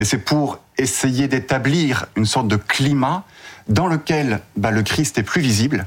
Et c'est pour essayer d'établir une sorte de climat dans lequel le Christ est plus visible,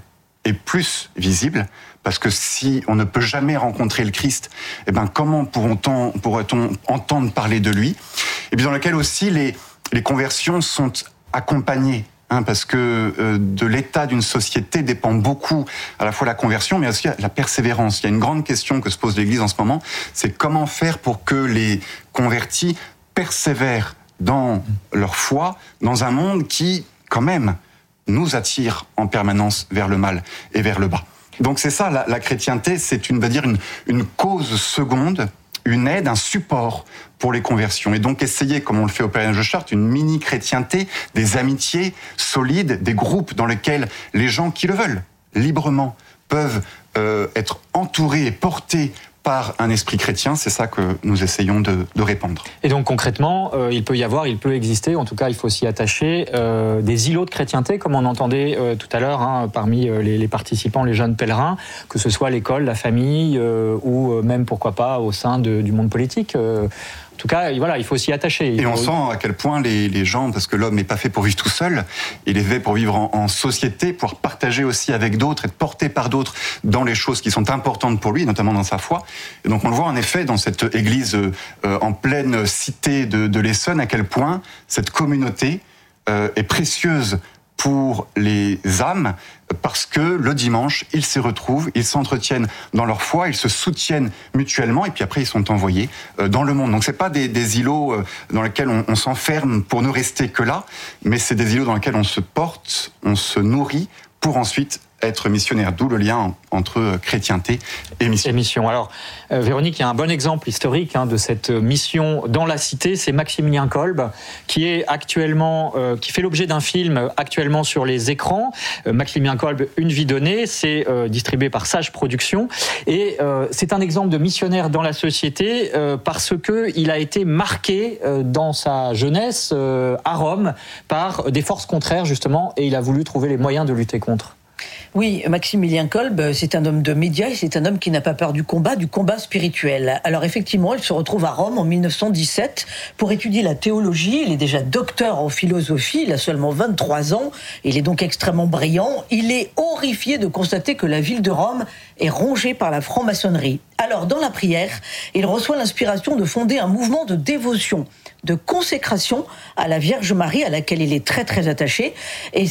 parce que si on ne peut jamais rencontrer le Christ, comment pourrait-on entendre parler de lui? Et puis dans lequel aussi les conversions sont accompagnées, parce que de l'état d'une société dépend beaucoup à la fois la conversion, mais aussi la persévérance. Il y a une grande question que se pose l'Église en ce moment, c'est comment faire pour que les convertis persévèrent dans leur foi, dans un monde qui, quand même, nous attire en permanence vers le mal et vers le bas. Donc c'est ça, la chrétienté, c'est une cause seconde, une aide, un support pour les conversions. Et donc essayer, comme on le fait au pèlerinage de Chartres, une mini-chrétienté, des amitiés solides, des groupes dans lesquels les gens qui le veulent, librement, peuvent être entourés et portés par un esprit chrétien, c'est ça que nous essayons de répandre. Et donc concrètement, il peut exister, en tout cas il faut s'y attacher, des îlots de chrétienté, comme on entendait tout à l'heure, parmi les participants, les jeunes pèlerins, que ce soit l'école, la famille, ou même pourquoi pas au sein du monde politique. En tout cas, voilà, il faut s'y attacher. Et on sent à quel point les gens, parce que l'homme n'est pas fait pour vivre tout seul, il est fait pour vivre en société, pour partager aussi avec d'autres, être porté par d'autres dans les choses qui sont importantes pour lui, notamment dans sa foi. Et donc on le voit en effet dans cette église en pleine cité de l'Essonne, à quel point cette communauté est précieuse pour les âmes, parce que le dimanche, ils s'y retrouvent, ils s'entretiennent dans leur foi, ils se soutiennent mutuellement, et puis après ils sont envoyés dans le monde. Donc c'est pas des îlots dans lesquels on s'enferme pour ne rester que là, mais c'est des îlots dans lesquels on se porte, on se nourrit, pour ensuite être missionnaire, d'où le lien entre chrétienté et mission. Alors, Véronique, il y a un bon exemple historique de cette mission dans la cité, c'est Maximilien Kolb, qui est actuellement, qui fait l'objet d'un film actuellement sur les écrans. Maximilien Kolb, Une vie donnée, c'est distribué par Sage Productions, et c'est un exemple de missionnaire dans la société parce que il a été marqué dans sa jeunesse à Rome par des forces contraires justement, et il a voulu trouver les moyens de lutter contre. Oui, Maximilien Kolb, c'est un homme de médias et c'est un homme qui n'a pas peur du combat spirituel. Alors effectivement, il se retrouve à Rome en 1917 pour étudier la théologie. Il est déjà docteur en philosophie, il a seulement 23 ans, il est donc extrêmement brillant. Il est horrifié de constater que la ville de Rome est rongée par la franc-maçonnerie. Alors, dans la prière, il reçoit l'inspiration de fonder un mouvement de dévotion, de consécration à la Vierge Marie, à laquelle il est très très attaché. Et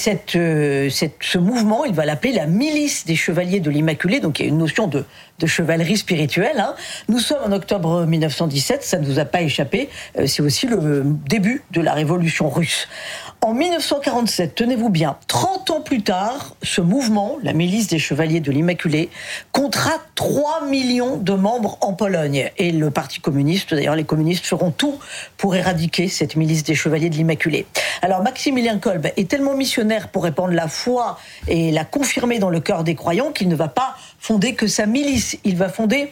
ce mouvement, il va l'appeler la milice des chevaliers de l'Immaculée. Donc il y a une notion de chevalerie spirituelle. Nous sommes en octobre 1917, ça ne vous a pas échappé. C'est aussi le début de la révolution russe. En 1947, tenez-vous bien, 30 ans plus tard, ce mouvement, la milice des chevaliers de l'Immaculée, comptera 3 millions de membres en Pologne. Et le Parti communiste, d'ailleurs les communistes feront tout pour éradiquer cette milice des chevaliers de l'Immaculée. Alors Maximilien Kolb est tellement missionnaire pour répandre la foi et la confirmer dans le cœur des croyants qu'il ne va pas fonder que sa milice. Il va fonder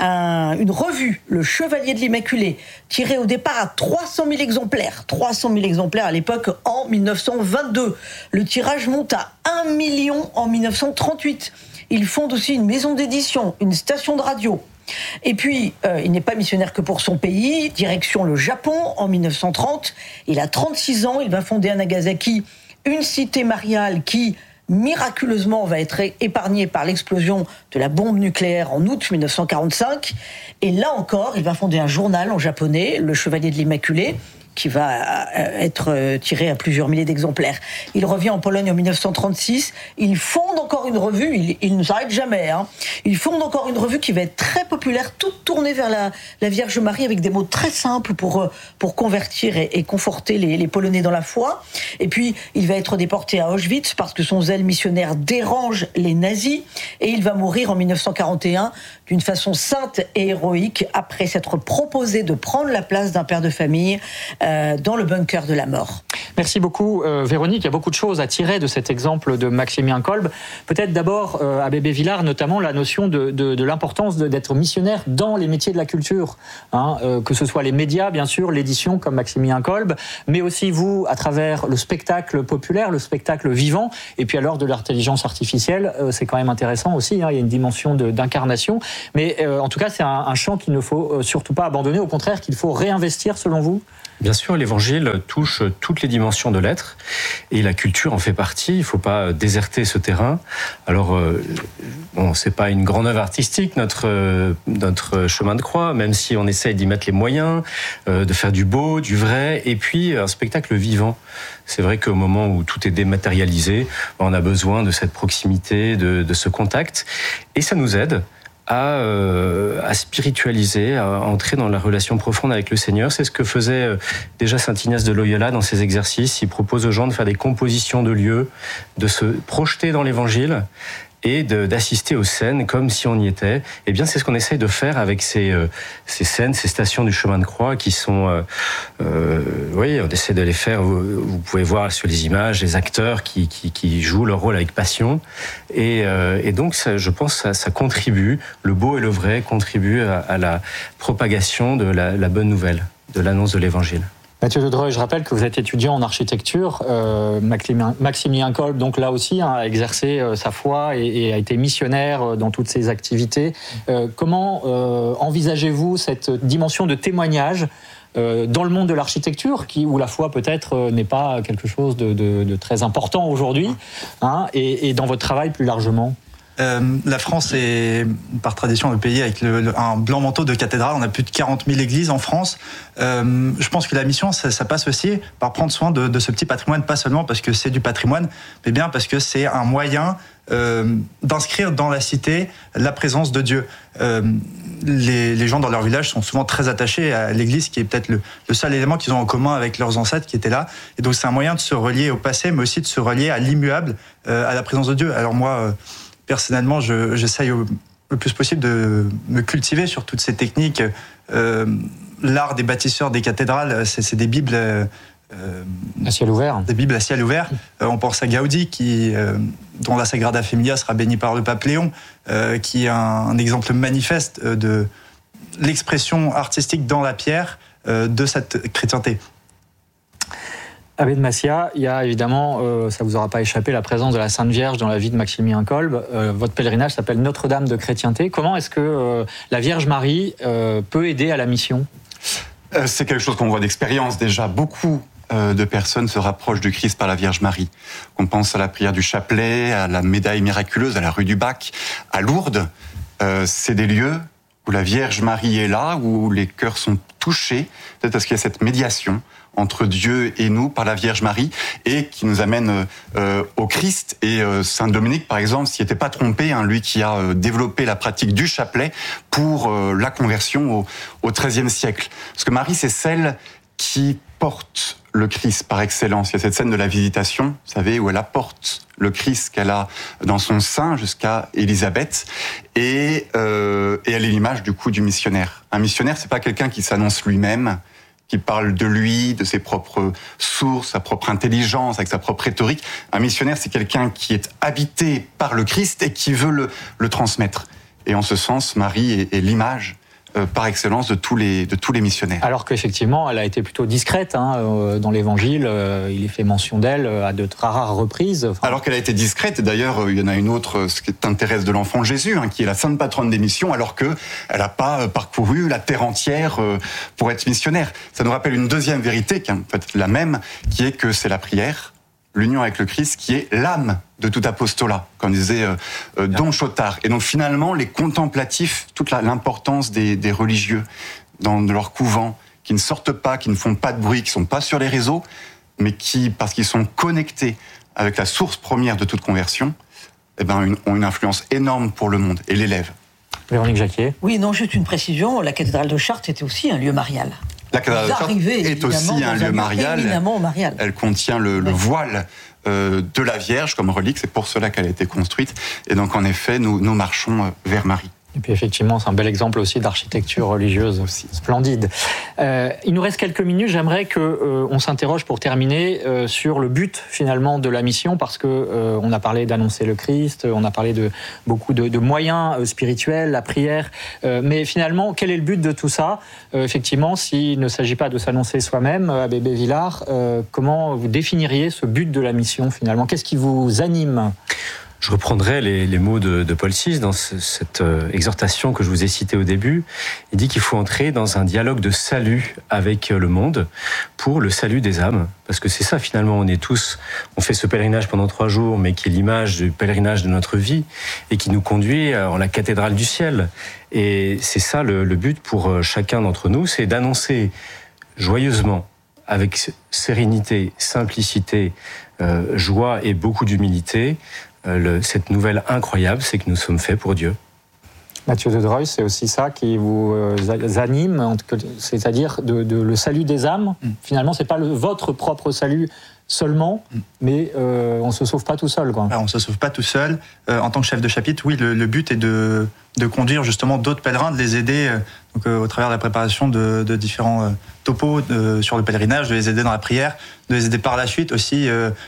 une revue, le Chevalier de l'Immaculée, tiré au départ à 300 000 exemplaires. 300 000 exemplaires à l'époque en 1922. Le tirage monte à 1 million en 1938. Il fonde aussi une maison d'édition, une station de radio. Et puis, il n'est pas missionnaire que pour son pays, direction le Japon en 1930. Il a 36 ans, il va fonder à Nagasaki une cité mariale qui, miraculeusement, va être épargnée par l'explosion de la bombe nucléaire en août 1945. Et là encore, il va fonder un journal en japonais, le Chevalier de l'Immaculée, qui va être tiré à plusieurs milliers d'exemplaires. Il revient en Pologne en 1936, il fonde encore une revue, il ne s'arrête jamais, il fonde encore une revue qui va être très populaire, toute tournée vers la Vierge Marie, avec des mots très simples pour convertir et conforter les Polonais dans la foi. Et puis, il va être déporté à Auschwitz parce que son zèle missionnaire dérange les nazis, et il va mourir en 1941 d'une façon sainte et héroïque, après s'être proposé de prendre la place d'un père de famille dans le bunker de la mort. Merci beaucoup Véronique, il y a beaucoup de choses à tirer de cet exemple de Maximilien Kolb. Peut-être d'abord à Bébé Villard, notamment la notion de l'importance d'être missionnaire dans les métiers de la culture, que ce soit les médias bien sûr, l'édition comme Maximilien Kolb, mais aussi vous à travers le spectacle populaire, le spectacle vivant, et puis à l'heure de l'intelligence artificielle, c'est quand même intéressant aussi, il y a une dimension d'incarnation, mais en tout cas c'est un champ qu'il ne faut surtout pas abandonner, au contraire qu'il faut réinvestir selon vous. Bien sûr, l'Évangile touche toutes les dimensions de l'être et la culture en fait partie. Il ne faut pas déserter ce terrain. Alors, c'est pas une grande œuvre artistique, notre chemin de croix, même si on essaye d'y mettre les moyens, de faire du beau, du vrai, et puis un spectacle vivant. C'est vrai qu'au moment où tout est dématérialisé, on a besoin de cette proximité, de ce contact, et ça nous aide à spiritualiser, à entrer dans la relation profonde avec le Seigneur. C'est ce que faisait déjà saint Ignace de Loyola dans ses exercices. Il propose aux gens de faire des compositions de lieux, de se projeter dans l'Évangile et d'assister aux scènes comme si on y était. Eh bien, c'est ce qu'on essaye de faire avec ces scènes, ces stations du chemin de croix qui sont... oui, on essaie de les faire. Vous pouvez voir sur les images les acteurs qui jouent leur rôle avec passion. Et donc, je pense que ça contribue, le beau et le vrai contribuent à la propagation de la bonne nouvelle, de l'annonce de l'Évangile. Mathieu de Dreux, je rappelle que vous êtes étudiant en architecture. Maximilien Kolb, donc là aussi, a exercé sa foi et a été missionnaire dans toutes ses activités. Comment envisagez-vous cette dimension de témoignage dans le monde de l'architecture, où la foi peut-être n'est pas quelque chose de très important aujourd'hui, et dans votre travail plus largement? La France est, par tradition, le pays avec un blanc manteau de cathédrale. On a plus de 40 000 églises en France. Je pense que la mission, ça passe aussi par prendre soin de ce petit patrimoine, pas seulement parce que c'est du patrimoine, mais bien parce que c'est un moyen d'inscrire dans la cité la présence de Dieu. Les gens dans leur village sont souvent très attachés à l'église, qui est peut-être le seul élément qu'ils ont en commun avec leurs ancêtres qui étaient là. Et donc c'est un moyen de se relier au passé, mais aussi de se relier à l'immuable, à la présence de Dieu. Alors moi... personnellement, j'essaye le plus possible de me cultiver sur toutes ces techniques. L'art des bâtisseurs des cathédrales, c'est des bibles à ciel ouvert. Des bibles à ciel ouvert. On pense à Gaudi, dont la Sagrada Familia sera bénie par le pape Léon, qui est un exemple manifeste de l'expression artistique dans la pierre de cette chrétienté. Abbé de Massiat, il y a évidemment, ça ne vous aura pas échappé, la présence de la Sainte Vierge dans la vie de Maximilien Kolb. Votre pèlerinage s'appelle Notre-Dame de Chrétienté. Comment est-ce que la Vierge Marie peut aider à la mission ? C'est quelque chose qu'on voit d'expérience déjà. Beaucoup de personnes se rapprochent du Christ par la Vierge Marie. On pense à la prière du chapelet, à la médaille miraculeuse, à la rue du Bac, à Lourdes. C'est des lieux où la Vierge Marie est là, où les cœurs sont touchés, peut-être parce qu'il y a cette médiation entre Dieu et nous par la Vierge Marie, et qui nous amène au Christ. Et Saint Dominique, par exemple, s'y était pas trompé, lui qui a développé la pratique du chapelet pour la conversion au XIIIe siècle. Parce que Marie, c'est celle qui porte le Christ par excellence. Il y a cette scène de la visitation, vous savez, où elle apporte le Christ qu'elle a dans son sein jusqu'à Élisabeth, et elle est l'image du coup du missionnaire. Un missionnaire, c'est pas quelqu'un qui s'annonce lui-même, qui parle de lui, de ses propres sources, sa propre intelligence, avec sa propre rhétorique. Un missionnaire, c'est quelqu'un qui est habité par le Christ et qui veut le transmettre. Et en ce sens, Marie est l'image par excellence de tous les missionnaires. Alors qu'effectivement, elle a été plutôt discrète dans l'Évangile. Il est fait mention d'elle à de rares reprises. Alors qu'elle a été discrète, et d'ailleurs, il y en a une autre, ce qui t'intéresse de l'enfant Jésus, qui est la sainte patronne des missions, alors qu'elle n'a pas parcouru la terre entière pour être missionnaire. Ça nous rappelle une deuxième vérité, qui est en fait la même, qui est que c'est la prière, l'union avec le Christ, qui est l'âme de tout apostolat, comme disait Don Chotard. Et donc finalement, les contemplatifs, toute l'importance des religieux dans leur couvent, qui ne sortent pas, qui ne font pas de bruit, qui ne sont pas sur les réseaux, mais qui, parce qu'ils sont connectés avec la source première de toute conversion, ont une influence énorme pour le monde et l'élève. Véronique Jacquier. Oui, non, juste une précision, la cathédrale de Chartres était aussi un lieu marial. La cathédrale de Chartres est aussi un lieu marial. Éminemment marial. Elle contient le voile de la Vierge comme relique, c'est pour cela qu'elle a été construite. Et donc en effet, nous marchons vers Marie. Et puis effectivement, c'est un bel exemple aussi d'architecture religieuse aussi splendide. Il nous reste quelques minutes. J'aimerais que on s'interroge pour terminer sur le but finalement de la mission, parce que on a parlé d'annoncer le Christ, on a parlé de beaucoup de moyens spirituels, la prière. Mais finalement, quel est le but de tout ça ? Effectivement, s'il ne s'agit pas de s'annoncer soi-même, Abbé Bévillard, comment vous définiriez ce but de la mission finalement ? Qu'est-ce qui vous anime ? Je reprendrai les mots de Paul VI dans cette exhortation que je vous ai citée au début. Il dit qu'il faut entrer dans un dialogue de salut avec le monde pour le salut des âmes. Parce que c'est ça, finalement, on fait ce pèlerinage pendant 3 jours, mais qui est l'image du pèlerinage de notre vie et qui nous conduit en la cathédrale du ciel. Et c'est ça le but pour chacun d'entre nous, c'est d'annoncer joyeusement, avec sérénité, simplicité, joie et beaucoup d'humilité, cette nouvelle incroyable, c'est que nous sommes faits pour Dieu. Mathieu de Dreux, c'est aussi ça qui vous anime, c'est-à-dire le salut des âmes. Finalement, c'est pas votre propre salut seulement, mais on se sauve pas tout seul, quoi. Alors, on se sauve pas tout seul. En tant que chef de chapitre, oui, le but est de conduire justement d'autres pèlerins, de les aider au travers de la préparation de différents topos sur le pèlerinage, de les aider dans la prière, de les aider par la suite aussi.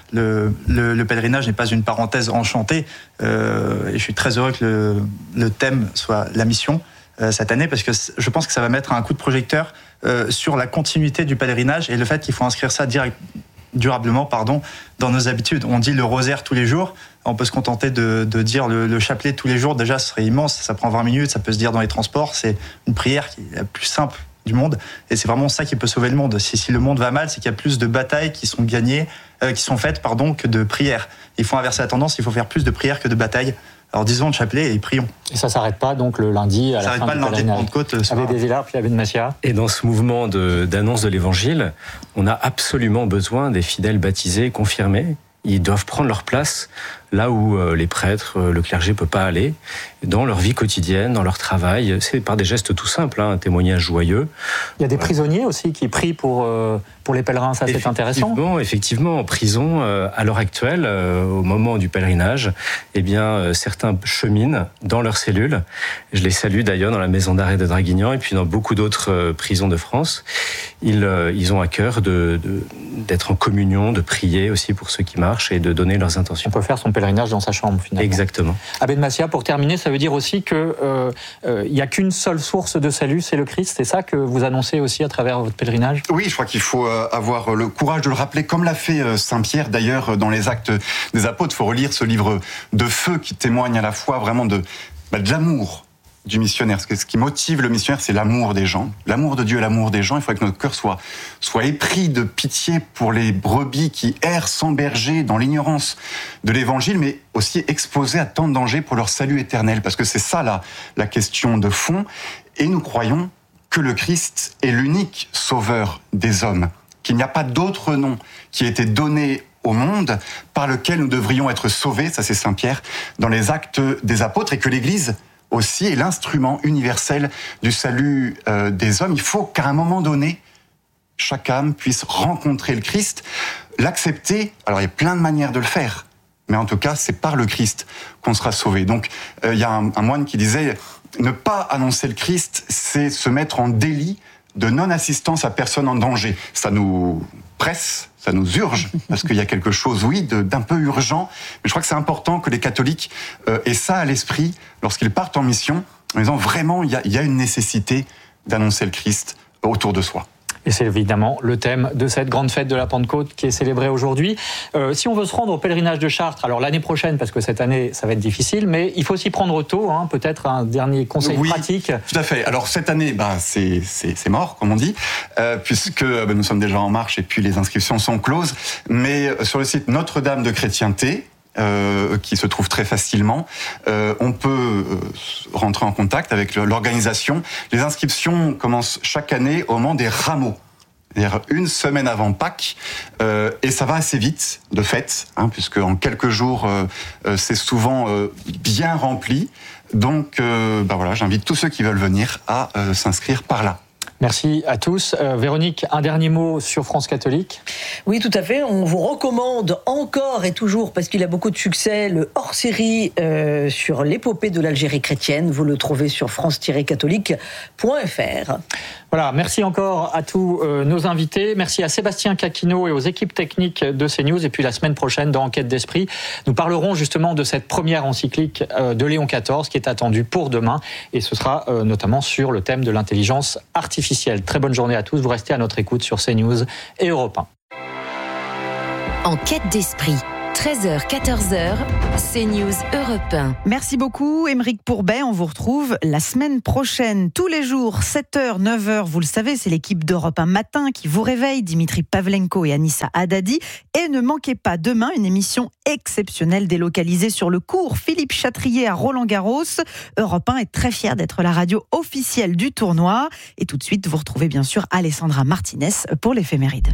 Le pèlerinage n'est pas une parenthèse enchantée, et je suis très heureux que le thème soit la mission cette année, parce que je pense que ça va mettre un coup de projecteur sur la continuité du pèlerinage et le fait qu'il faut inscrire ça durablement dans nos habitudes. On dit le rosaire tous les jours, on peut se contenter de dire le chapelet tous les jours, déjà ce serait immense, ça prend 20 minutes, ça peut se dire dans les transports, c'est une prière qui est la plus simple du monde, et c'est vraiment ça qui peut sauver le monde. Si le monde va mal, c'est qu'il y a plus de batailles qui sont gagnées, qui sont faites que de prières. Il faut inverser la tendance, il faut faire plus de prières que de batailles. Alors disons le chapelet et prions. Et ça s'arrête pas donc le lundi à la fin du pèlerinage. Ça s'arrête pas le lundi de Pentecôte. Abbé Déshilaire puis Abbé de Massiat. Et dans ce mouvement d'annonce de l'Évangile, on a absolument besoin des fidèles baptisés confirmés. Ils doivent prendre leur place là où les prêtres, le clergé ne peut pas aller, dans leur vie quotidienne, dans leur travail. C'est par des gestes tout simples, un témoignage joyeux. Il y a des prisonniers aussi qui prient pour les pèlerins, ça c'est intéressant. Effectivement, en prison, à l'heure actuelle, au moment du pèlerinage, certains cheminent dans leurs cellules. Je les salue d'ailleurs dans la maison d'arrêt de Draguignan et puis dans beaucoup d'autres prisons de France. Ils ont à cœur d'être en communion, de prier aussi pour ceux qui marchent et de donner leurs intentions. On peut faire son pèlerinage dans sa chambre, finalement. Exactement. Abbé de Massiat, pour terminer, ça veut dire aussi qu'il n'y a qu'une seule source de salut, c'est le Christ. C'est ça que vous annoncez aussi à travers votre pèlerinage ? Oui, je crois qu'il faut avoir le courage de le rappeler, comme l'a fait Saint Pierre d'ailleurs dans les Actes des Apôtres. Il faut relire ce livre de feu qui témoigne à la fois vraiment de l'amour du missionnaire. Parce que ce qui motive le missionnaire, c'est l'amour des gens. L'amour de Dieu et l'amour des gens. Il faudrait que notre cœur soit épris de pitié pour les brebis qui errent sans berger dans l'ignorance de l'Évangile, mais aussi exposés à tant de dangers pour leur salut éternel. Parce que c'est ça la question de fond. Et nous croyons que le Christ est l'unique sauveur des hommes. Qu'il n'y a pas d'autre nom qui ait été donné au monde par lequel nous devrions être sauvés, ça c'est Saint Pierre, dans les Actes des Apôtres, et que l'Église aussi est l'instrument universel du salut des hommes. Il faut qu'à un moment donné, chaque âme puisse rencontrer le Christ, l'accepter. Alors il y a plein de manières de le faire, mais en tout cas c'est par le Christ qu'on sera sauvé. Donc il y a un moine qui disait, ne pas annoncer le Christ, c'est se mettre en délit de non-assistance à personne en danger. Ça nous presse, ça nous urge, parce qu'il y a quelque chose, oui, d'un peu urgent, mais je crois que c'est important que les catholiques aient ça à l'esprit lorsqu'ils partent en mission, en disant vraiment, il y a une nécessité d'annoncer le Christ autour de soi. Et c'est évidemment le thème de cette grande fête de la Pentecôte qui est célébrée aujourd'hui. Si on veut se rendre au pèlerinage de Chartres, alors l'année prochaine, parce que cette année, ça va être difficile, mais il faut s'y prendre tôt, peut-être un dernier conseil pratique. Tout à fait. Alors cette année, c'est mort, comme on dit, puisque nous sommes déjà en marche et puis les inscriptions sont closes. Mais sur le site Notre-Dame de Chrétienté, qui se trouve très facilement, on peut rentrer en contact avec l'organisation. Les inscriptions commencent chaque année au moment des rameaux, c'est-à-dire une semaine avant Pâques, et ça va assez vite, de fait, puisque en quelques jours, c'est souvent bien rempli. Donc, j'invite tous ceux qui veulent venir à s'inscrire par là. Merci à tous. Véronique, un dernier mot sur France Catholique. Oui, tout à fait. On vous recommande encore et toujours, parce qu'il a beaucoup de succès, le hors-série sur l'épopée de l'Algérie chrétienne. Vous le trouvez sur france-catholique.fr. Voilà, merci encore à tous nos invités. Merci à Sébastien Caquino et aux équipes techniques de CNews. Et puis la semaine prochaine, dans Enquête d'Esprit, nous parlerons justement de cette première encyclique de Léon XIV qui est attendue pour demain. Et ce sera notamment sur le thème de l'intelligence artificielle. Très bonne journée à tous. Vous restez à notre écoute sur CNews et Europe 1. Enquête d'Esprit, 13h, 14h, CNews Europe 1. Merci beaucoup, Aymeric Pourbet. On vous retrouve la semaine prochaine, tous les jours, 7h, 9h. Vous le savez, c'est l'équipe d'Europe 1 Matin qui vous réveille, Dimitri Pavlenko et Anissa Haddadi. Et ne manquez pas demain une émission exceptionnelle délocalisée sur le cours Philippe Chatrier à Roland-Garros. Europe 1 est très fier d'être la radio officielle du tournoi. Et tout de suite, vous retrouvez bien sûr Alessandra Martinez pour l'éphéméride.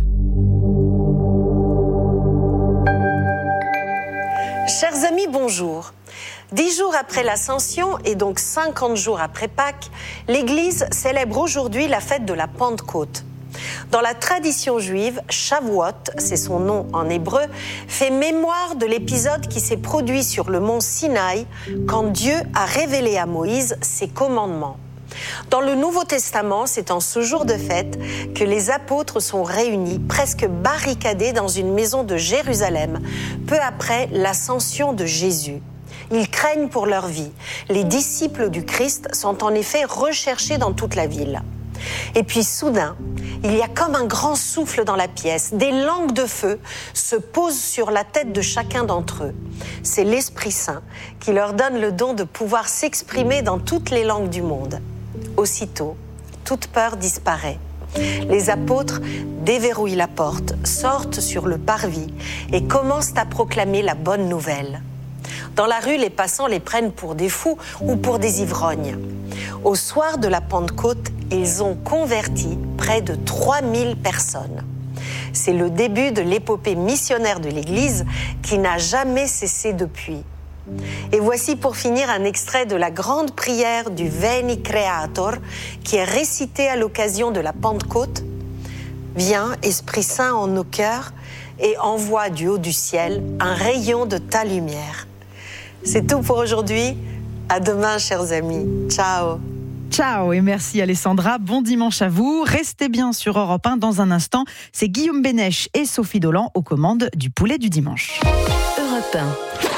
Chers amis, bonjour. 10 jours après l'Ascension et donc 50 jours après Pâques, l'Église célèbre aujourd'hui la fête de la Pentecôte. Dans la tradition juive, Shavuot, c'est son nom en hébreu, fait mémoire de l'épisode qui s'est produit sur le mont Sinaï quand Dieu a révélé à Moïse ses commandements. Dans le Nouveau Testament, c'est en ce jour de fête que les apôtres sont réunis, presque barricadés dans une maison de Jérusalem, peu après l'ascension de Jésus. Ils craignent pour leur vie. Les disciples du Christ sont en effet recherchés dans toute la ville. Et puis soudain, il y a comme un grand souffle dans la pièce. Des langues de feu se posent sur la tête de chacun d'entre eux. C'est l'Esprit Saint qui leur donne le don de pouvoir s'exprimer dans toutes les langues du monde. Aussitôt, toute peur disparaît. Les apôtres déverrouillent la porte, sortent sur le parvis et commencent à proclamer la bonne nouvelle. Dans la rue, les passants les prennent pour des fous ou pour des ivrognes. Au soir de la Pentecôte, ils ont converti près de 3000 personnes. C'est le début de l'épopée missionnaire de l'Église qui n'a jamais cessé depuis. Et voici pour finir un extrait de la grande prière du Veni Creator qui est récitée à l'occasion de la Pentecôte. Viens, Esprit Saint, en nos cœurs et envoie du haut du ciel un rayon de ta lumière. C'est tout pour aujourd'hui. À demain, chers amis. Ciao. Ciao et merci Alessandra, bon dimanche à vous. Restez bien sur Europe 1 dans un instant. C'est Guillaume Bénèche et Sophie Dolan aux commandes du poulet du dimanche. Europe 1.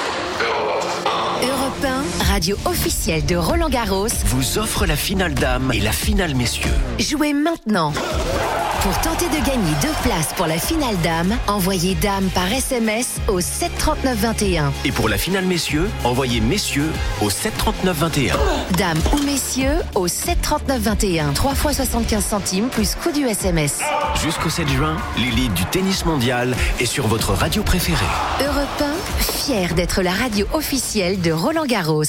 Europe 1, radio officielle de Roland-Garros, vous offre la finale dames et la finale messieurs. Jouez maintenant. Pour tenter de gagner 2 places pour la finale dames, envoyez dame par SMS au 73921. Et pour la finale messieurs, envoyez messieurs au 73921. Dame ou messieurs au 73921. 3 fois 75 centimes plus coût du SMS. Jusqu'au 7 juin, l'élite du tennis mondial est sur votre radio préférée. Europe 1, fier d'être la radio officielle de Roland-Garros.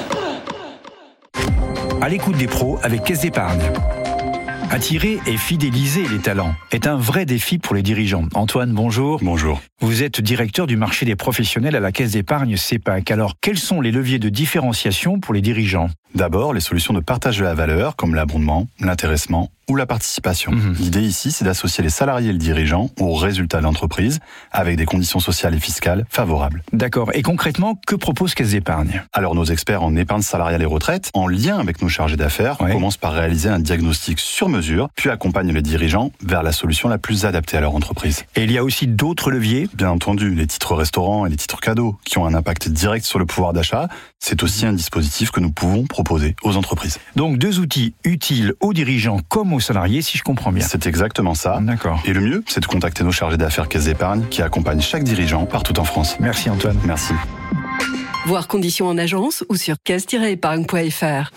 À l'écoute des pros avec Caisse d'Épargne. Attirer et fidéliser les talents est un vrai défi pour les dirigeants. Antoine, bonjour. Bonjour. Vous êtes directeur du marché des professionnels à la Caisse d'Épargne CEPAC. Alors, quels sont les leviers de différenciation pour les dirigeants ? D'abord, les solutions de partage de la valeur, comme l'abondement, l'intéressement ou la participation. L'idée ici, c'est d'associer les salariés et le dirigeant aux résultats de l'entreprise avec des conditions sociales et fiscales favorables. D'accord. Et concrètement, que propose Caisse d'Épargne ? Alors, nos experts en épargne salariale et retraite, en lien avec nos chargés d'affaires, commencent par réaliser un diagnostic sur mesure, puis accompagnent les dirigeants vers la solution la plus adaptée à leur entreprise. Et il y a aussi d'autres leviers ? Bien entendu, les titres restaurants et les titres cadeaux, qui ont un impact direct sur le pouvoir d'achat, c'est aussi un dispositif que nous pouvons proposer aux entreprises. Donc 2 outils utiles aux dirigeants comme aux salariés, si je comprends bien. C'est exactement ça. D'accord. Et le mieux, c'est de contacter nos chargés d'affaires Caisse d'Épargne qui accompagnent chaque dirigeant partout en France. Merci Antoine. Merci. Voir conditions en agence ou sur caisse-épargne.fr.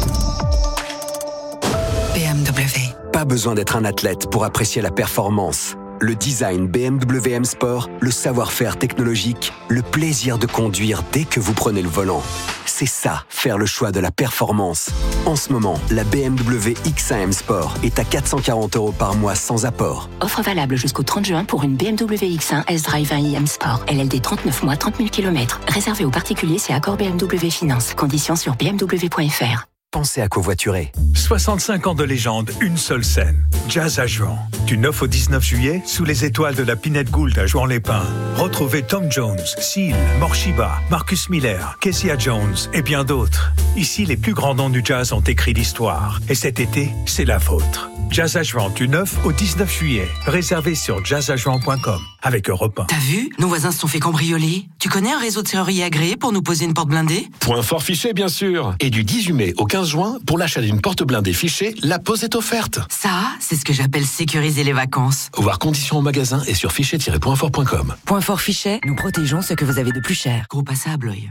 BMW. Pas besoin d'être un athlète pour apprécier la performance. Le design BMW M Sport, le savoir-faire technologique, le plaisir de conduire dès que vous prenez le volant. C'est ça, faire le choix de la performance. En ce moment, la BMW X1 M Sport est à 440 € par mois sans apport. Offre valable jusqu'au 30 juin pour une BMW X1 S-Drive 1i M Sport. LLD 39 mois, 30 000 km. Réservé aux particuliers, c'est accord BMW Finance. Conditions sur bmw.fr. Pensez à covoiturer. 65 ans de légende, une seule scène. Jazz à Juan. Du 9 au 19 juillet, sous les étoiles de la Pinette Gould à Juan-les-Pins. Retrouvez Tom Jones, Seal, Morshiba, Marcus Miller, Kezia Jones et bien d'autres. Ici, les plus grands noms du jazz ont écrit l'histoire. Et cet été, c'est la vôtre. Jazz à Juan du 9 au 19 juillet. Réservé sur jazzajuan.com avec Europe 1. T'as vu? Nos voisins se sont fait cambrioler. Tu connais un réseau de serruriers agréé pour nous poser une porte blindée? Point fort Fichet, bien sûr. Et du 18 mai au 15 juin, pour l'achat d'une porte blindée Fichet, la pose est offerte. Ça, c'est ce que j'appelle sécuriser les vacances. Voir conditions au magasin et sur fichet-pointfort.com. Point fort Fichet, nous protégeons ce que vous avez de plus cher. Gros à ça à Blois.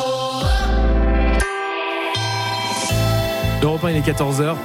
Europe 1, il est 14h.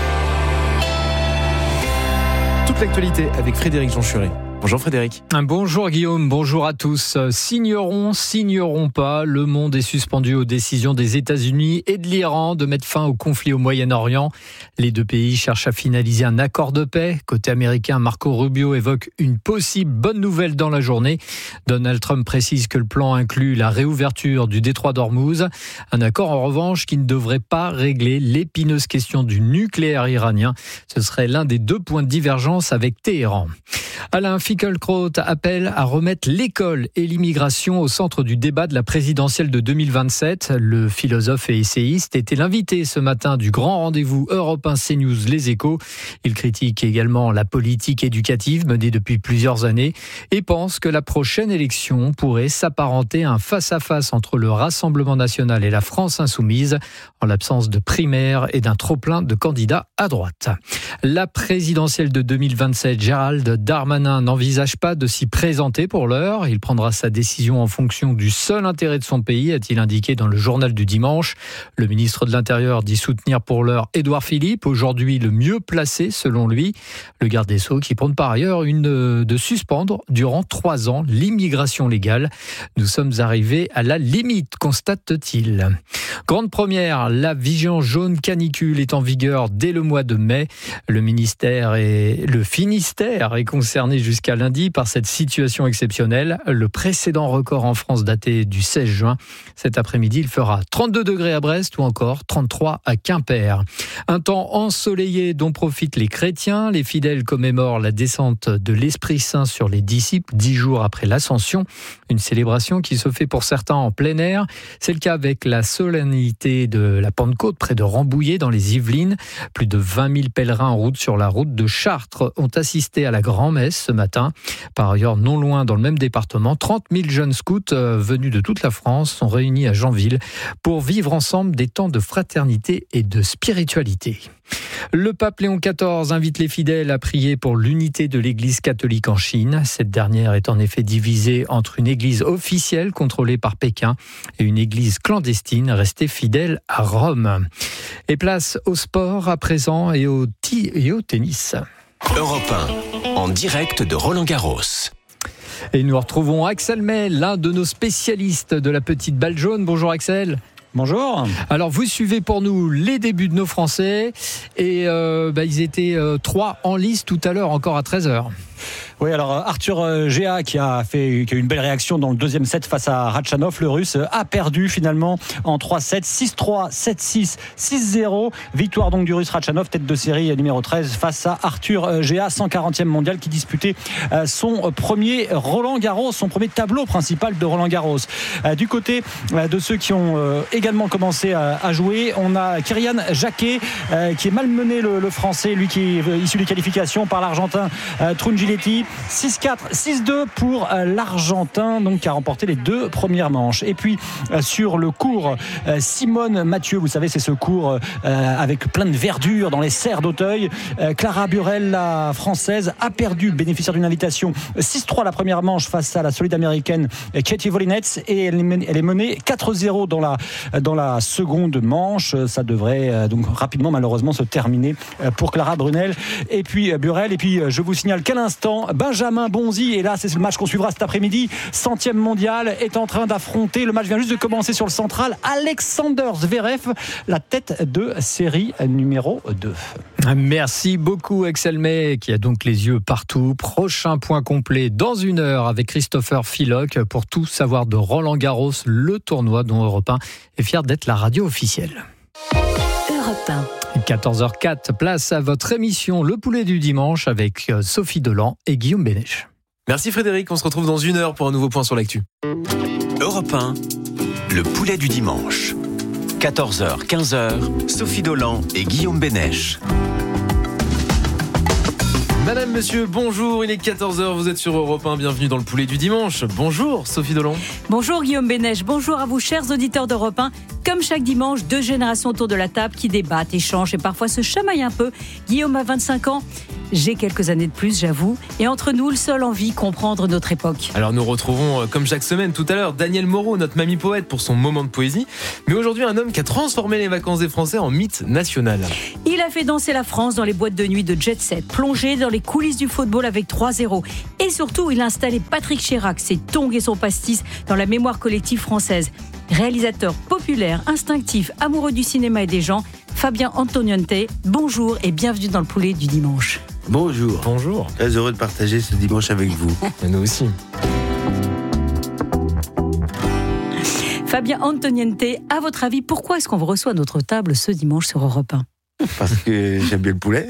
Toute l'actualité avec Frédéric Jonchuret. Bonjour Frédéric. Bonjour Guillaume, bonjour à tous. Signeront pas, le monde est suspendu aux décisions des États-Unis et de l'Iran de mettre fin au conflit au Moyen-Orient. Les deux pays cherchent à finaliser un accord de paix. Côté américain, Marco Rubio évoque une possible bonne nouvelle dans la journée. Donald Trump précise que le plan inclut la réouverture du détroit d'Ormuz. Un accord en revanche qui ne devrait pas régler l'épineuse question du nucléaire iranien. Ce serait l'un des 2 points de divergence avec Téhéran. Alain Finkielkraut appelle à remettre l'école et l'immigration au centre du débat de la présidentielle de 2027. Le philosophe et essayiste était l'invité ce matin du grand rendez-vous Europe 1 CNews Les Échos. Il critique également la politique éducative menée depuis plusieurs années et pense que la prochaine élection pourrait s'apparenter à un face-à-face entre le Rassemblement national et la France insoumise en l'absence de primaires et d'un trop-plein de candidats à droite. La présidentielle de 2027, Gérald Darmanin n'envisage pas de s'y présenter pour l'heure. Il prendra sa décision en fonction du seul intérêt de son pays, a-t-il indiqué dans le journal du dimanche. Le ministre de l'Intérieur dit soutenir pour l'heure Édouard Philippe, aujourd'hui le mieux placé selon lui. Le garde des Sceaux qui prône par ailleurs de suspendre durant 3 ans l'immigration légale. Nous sommes arrivés à la limite, constate-t-il. Grande première, la vigilance jaune canicule est en vigueur dès le mois de mai. Le Finistère est concerné jusqu'à lundi par cette situation exceptionnelle. Le précédent record en France daté du 16 juin. Cet après-midi, il fera 32 degrés à Brest ou encore 33 à Quimper. Un temps ensoleillé dont profitent les chrétiens. Les fidèles commémorent la descente de l'Esprit Saint sur les disciples 10 jours après l'Ascension. Une célébration qui se fait pour certains en plein air. C'est le cas avec la solennité de la Pentecôte près de Rambouillet dans les Yvelines. Plus de 20 000 pèlerins en route sur la route de Chartres ont assisté à la grand-messe ce matin. Par ailleurs, non loin dans le même département, 30 000 jeunes scouts venus de toute la France sont réunis à Janville pour vivre ensemble des temps de fraternité et de spiritualité. Le pape Léon XIV invite les fidèles à prier pour l'unité de l'Église catholique en Chine. Cette dernière est en effet divisée entre une Église officielle contrôlée par Pékin et une Église clandestine restée fidèle à Rome. Et place au sport à présent et au tennis. Europe 1, en direct de Roland-Garros. Et nous retrouvons Axel May, l'un de nos spécialistes de la petite balle jaune. Bonjour Axel. Bonjour. Alors vous suivez pour nous les débuts de nos Français et ils étaient 3 en lice tout à l'heure encore à 13h. Oui, alors Arthur Géa qui a eu une belle réaction dans le deuxième set face à Ratchanov, le Russe, a perdu finalement en 3-7, 6-3, 7-6, 6-0. Victoire donc du Russe Ratchanov, tête de série numéro 13 face à Arthur Géa, 140e mondial qui disputait son premier Roland-Garros, son premier tableau principal de Roland-Garros. Du côté de ceux qui ont également commencé à jouer, on a Kyrian Jacquet qui est malmené le Français, lui qui est issu des qualifications par l'Argentin Trungiletti. 6-4, 6-2 pour l'Argentin, donc qui a remporté les 2 premières manches. Et puis sur le court Simone Mathieu, vous savez, c'est ce court avec plein de verdure dans les serres d'Auteuil. Clara Burel, la française, a perdu, bénéficiaire d'une invitation, 6-3 la première manche face à la solide américaine Katie Volinets, et elle est menée 4-0 dans la seconde manche. Ça devrait donc rapidement malheureusement se terminer pour Clara Burel et puis je vous signale qu'à l'instant Benjamin Bonzi, et là c'est le match qu'on suivra cet après-midi, 100e mondial, est en train d'affronter, le match vient juste de commencer sur le central, Alexander Zverev, la tête de série numéro 2. Merci beaucoup Axel May qui a donc les yeux partout. Prochain point complet dans 1 heure avec Christopher Philoc pour tout savoir de Roland-Garros, le tournoi dont Europe 1 est fier d'être la radio officielle. Europe 1. 14h04, place à votre émission Le Poulet du Dimanche avec Sophie Dolan et Guillaume Bénèche. Merci Frédéric, on se retrouve dans 1 heure pour un nouveau point sur l'actu. Europe 1, Le Poulet du Dimanche. 14h, 15h, Sophie Dolan et Guillaume Bénèche. Madame, monsieur, bonjour, il est 14h, vous êtes sur Europe 1, bienvenue dans le poulet du dimanche. Bonjour Sophie Dolon. Bonjour Guillaume Bénèche, bonjour à vous chers auditeurs d'Europe 1. Comme chaque dimanche, 2 générations autour de la table qui débattent, échangent et parfois se chamaillent un peu. Guillaume a 25 ans, j'ai quelques années de plus, j'avoue. Et entre nous, le seul envie comprendre notre époque. Alors nous retrouvons, comme chaque semaine tout à l'heure, Daniel Moreau, notre mamie poète, pour son moment de poésie. Mais aujourd'hui, un homme qui a transformé les vacances des Français en mythe national. Il a fait danser la France dans les boîtes de nuit de Jet Set, plongé dans les coulisses du football avec 3-0. Et surtout, il a installé Patrick Chirac, ses tongs et son pastis dans la mémoire collective française. Réalisateur populaire, instinctif, amoureux du cinéma et des gens, Fabien Antoniente, bonjour et bienvenue dans le poulet du dimanche. Bonjour. Bonjour. Très heureux de partager ce dimanche avec vous. Et nous aussi. Fabien Antoniente, à votre avis, pourquoi est-ce qu'on vous reçoit à notre table ce dimanche sur Europe 1 ? Parce que j'aime bien le poulet.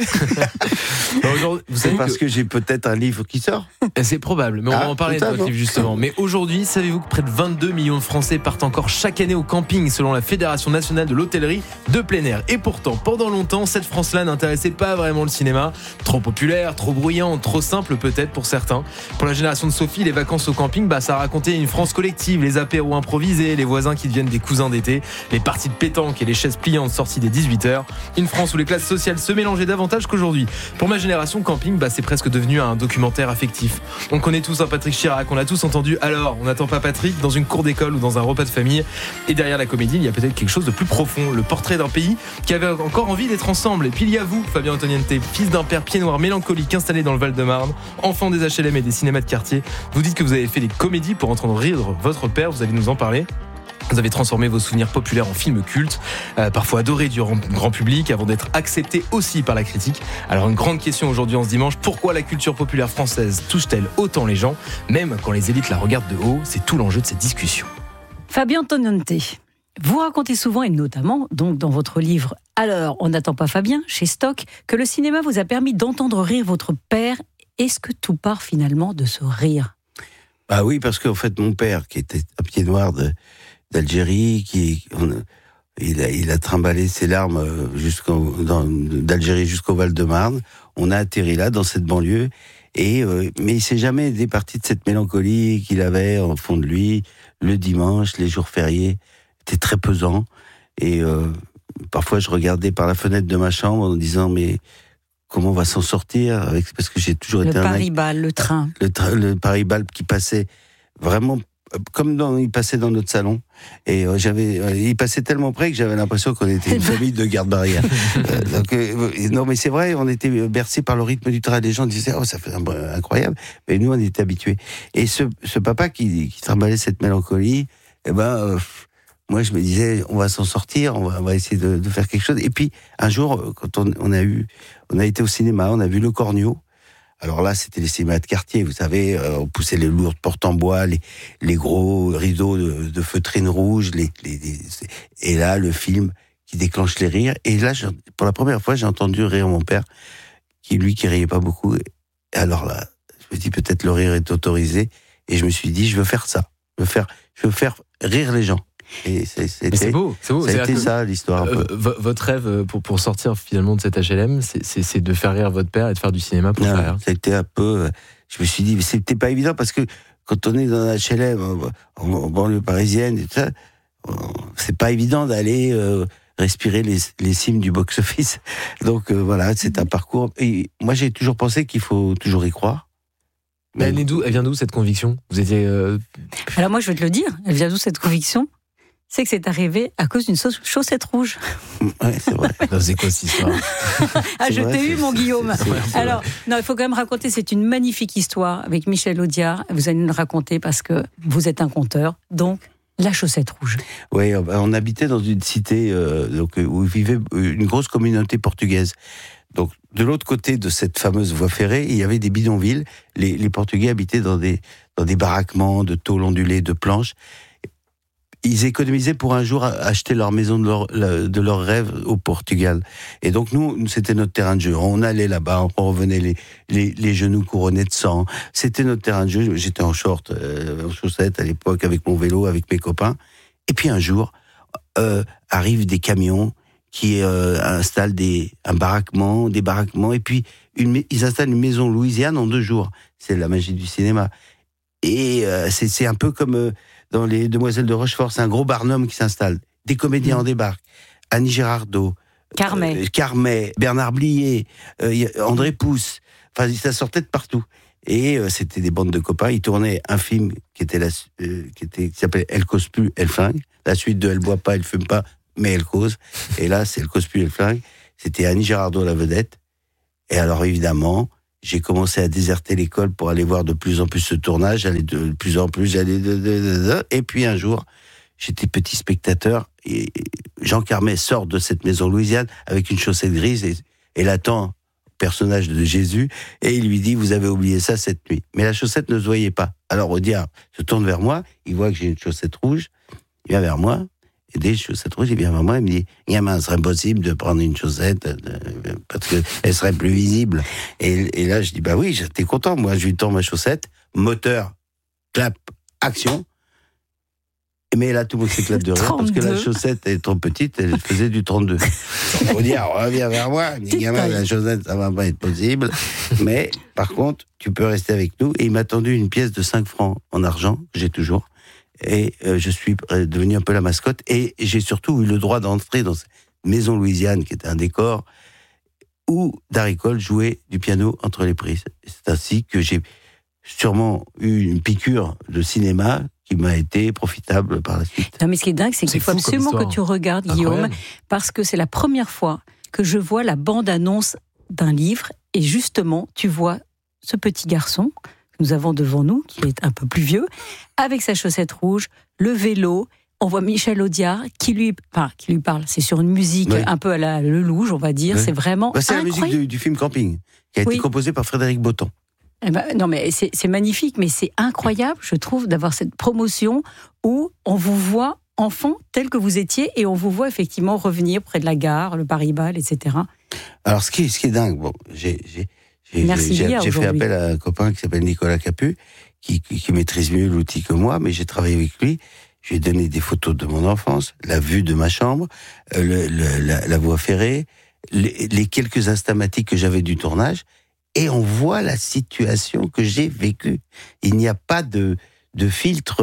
Vous savez parce que j'ai peut-être un livre qui sort. C'est probable, mais on va en parler de votre livre justement. Mais aujourd'hui, savez-vous que près de 22 millions de Français partent encore chaque année au camping selon la Fédération nationale de l'hôtellerie de plein air. Et pourtant, pendant longtemps, cette France-là n'intéressait pas vraiment le cinéma. Trop populaire, trop bruyant, trop simple peut-être pour certains. Pour la génération de Sophie, les vacances au camping, ça racontait une France collective, les apéros improvisés, les voisins qui deviennent des cousins d'été, les parties de pétanque et les chaises pliantes sorties des 18h. Une France où les classes sociales se mélangeaient davantage qu'aujourd'hui. Pour ma génération, camping, c'est presque devenu un documentaire affectif. On connaît tous un Patrick Chirac, on a tous entendu alors, on n'attend pas Patrick dans une cour d'école ou dans un repas de famille. Et derrière la comédie, il y a peut-être quelque chose de plus profond, le portrait d'un pays qui avait encore envie d'être ensemble. Et puis il y a vous, Fabien Antoniente, fils d'un père pied noir mélancolique installé dans le Val-de-Marne, enfant des HLM et des cinémas de quartier. Vous dites que vous avez fait des comédies pour entendre rire votre père, vous allez nous en parler. Vous avez transformé vos souvenirs populaires en films cultes, parfois adorés du grand public, avant d'être acceptés aussi par la critique. Alors une grande question aujourd'hui en ce dimanche, pourquoi la culture populaire française touche-t-elle autant les gens, même quand les élites la regardent de haut? C'est tout l'enjeu de cette discussion. Fabien Antoniente, vous racontez souvent, et notamment donc dans votre livre « Alors, on n'attend pas Fabien » chez Stock, que le cinéma vous a permis d'entendre rire votre père. Est-ce que tout part finalement de ce rire? Oui, parce qu'en fait, mon père, qui était un pied noir d'Algérie, il a trimballé ses larmes d'Algérie jusqu'au Val-de-Marne. On a atterri là, dans cette banlieue, mais il s'est jamais départi de cette mélancolie qu'il avait au fond de lui. Le dimanche, les jours fériés étaient très pesants, et parfois je regardais par la fenêtre de ma chambre en disant mais comment on va s'en sortir parce que j'ai toujours été Paris-Bâle, le train. Le Paris-Bâle qui passait vraiment il passait dans notre salon, et il passait tellement près que j'avais l'impression qu'on était une famille de garde-barrière. Non, mais c'est vrai, on était bercés par le rythme du train. Les gens disaient ça fait incroyable, mais nous on était habitués. Et ce papa qui trimballait cette mélancolie, moi je me disais on va s'en sortir, on va essayer de faire quelque chose. Et puis un jour, quand on a été au cinéma, on a vu Le Cornio. Alors là, c'était les cinémas de quartier, vous savez, on poussait les lourdes portes en bois, les gros rideaux de feutrine rouge, et là, le film qui déclenche les rires. Et là, pour la première fois, j'ai entendu rire mon père, qui riait pas beaucoup. Et alors là, je me dis peut-être le rire est autorisé, et je me suis dit, je veux faire ça, je veux faire rire les gens. Et c'est beau. Ça a été ça l'histoire. Votre rêve pour sortir finalement de cette HLM, c'est de faire rire votre père et de faire du cinéma pour faire rire. Ça a été un peu. Je me suis dit, mais c'était pas évident parce que quand on est dans un HLM en banlieue parisienne et tout ça, c'est pas évident d'aller respirer les cimes du box-office. Donc voilà, c'est un parcours. Et moi, j'ai toujours pensé qu'il faut toujours y croire. Mais elle vient d'où cette conviction? Vous étiez. Alors moi, je vais te le dire. Elle vient d'où cette conviction? C'est que c'est arrivé à cause d'une chaussette rouge. Ouais, c'est vrai. C'est quoi cette histoire? Je t'ai eu, mon Guillaume. Alors, non, il faut quand même raconter, c'est une magnifique histoire avec Michel Audiard. Vous allez nous le raconter parce que vous êtes un conteur. Donc, la chaussette rouge. Oui, on habitait dans une cité où vivait une grosse communauté portugaise. Donc, de l'autre côté de cette fameuse voie ferrée, il y avait des bidonvilles. Les Portugais habitaient dans des baraquements de tôles ondulées, de planches. Ils économisaient pour un jour acheter leur maison de leur rêve au Portugal. Et donc nous, c'était notre terrain de jeu. On allait là-bas, on revenait les genoux couronnés de sang. C'était notre terrain de jeu. J'étais en short, en chaussettes à l'époque, avec mon vélo, avec mes copains. Et puis un jour, arrivent des camions qui installe des baraquements, et puis ils installent une maison Louisiane en 2 jours. C'est la magie du cinéma. Et c'est un peu comme dans Les Demoiselles de Rochefort, c'est un gros barnum qui s'installe. Des comédiens en débarquent. Annie Girardot, Carmet, Bernard Blier, André Pousse. Enfin, ça sortait de partout. Et c'était des bandes de copains. Ils tournaient un film qui s'appelait Elle cause plus, elle flingue. La suite de Elle boit pas, elle fume pas, mais elle cause. Et là, c'est Elle cause plus, elle flingue. C'était Annie Girardot, la vedette. Et alors, évidemment, j'ai commencé à déserter l'école pour aller voir de plus en plus ce tournage. J'allais de plus en plus, et puis un jour, j'étais petit spectateur, et Jean Carmet sort de cette maison Louisiane avec une chaussette grise et l'attend, personnage de Jésus, et il lui dit, vous avez oublié ça cette nuit. Mais la chaussette ne se voyait pas. Alors au diable se tourne vers moi, il voit que j'ai une chaussette rouge, il vient vers moi, et dès chaussette rouge, il vient vers moi, il me dit, gamin, ce serait impossible de prendre une chaussette, parce qu'elle serait plus visible. Et là, je dis, bah oui, j'étais content, moi, je lui tends ma chaussette, moteur, clap, action. Mais là, tout le monde s'éclate de rire, parce que la chaussette est trop petite, elle faisait du 32. Donc, on dit, reviens vers moi, il dit, gamin, la chaussette, ça va pas être possible. Mais, par contre, tu peux rester avec nous. Et il m'a tendu une pièce de 5 francs en argent, que j'ai toujours. Et je suis devenu un peu la mascotte. Et j'ai surtout eu le droit d'entrer dans cette maison Louisiane, qui était un décor, où Darry Cole jouait du piano entre les prises. Et c'est ainsi que j'ai sûrement eu une piqûre de cinéma qui m'a été profitable par la suite. Non, mais ce qui est dingue, c'est qu'il faut absolument que tu regardes, Guillaume, parce que c'est la première fois que je vois la bande-annonce d'un livre, et justement, tu vois ce petit garçon que nous avons devant nous, qui est un peu plus vieux, avec sa chaussette rouge, le vélo. On voit Michel Audiard qui lui parle. C'est sur une musique un peu à la Lelouch, on va dire. C'est vraiment c'est incroyable. La musique du film Camping, qui a été composée par Frédéric Botton. Eh ben, non, mais c'est magnifique, mais c'est incroyable, je trouve, d'avoir cette promotion où on vous voit enfant tel que vous étiez, et on vous voit effectivement revenir près de la gare, le Paris-Bal, etc. Alors, ce qui est dingue, bon, j'ai fait appel à un copain qui s'appelle Nicolas Capu, qui maîtrise mieux l'outil que moi, mais j'ai travaillé avec lui. Je lui ai donné des photos de mon enfance, la vue de ma chambre, la voie ferrée, les quelques instamatiques que j'avais du tournage, et on voit la situation que j'ai vécue. Il n'y a pas de filtre.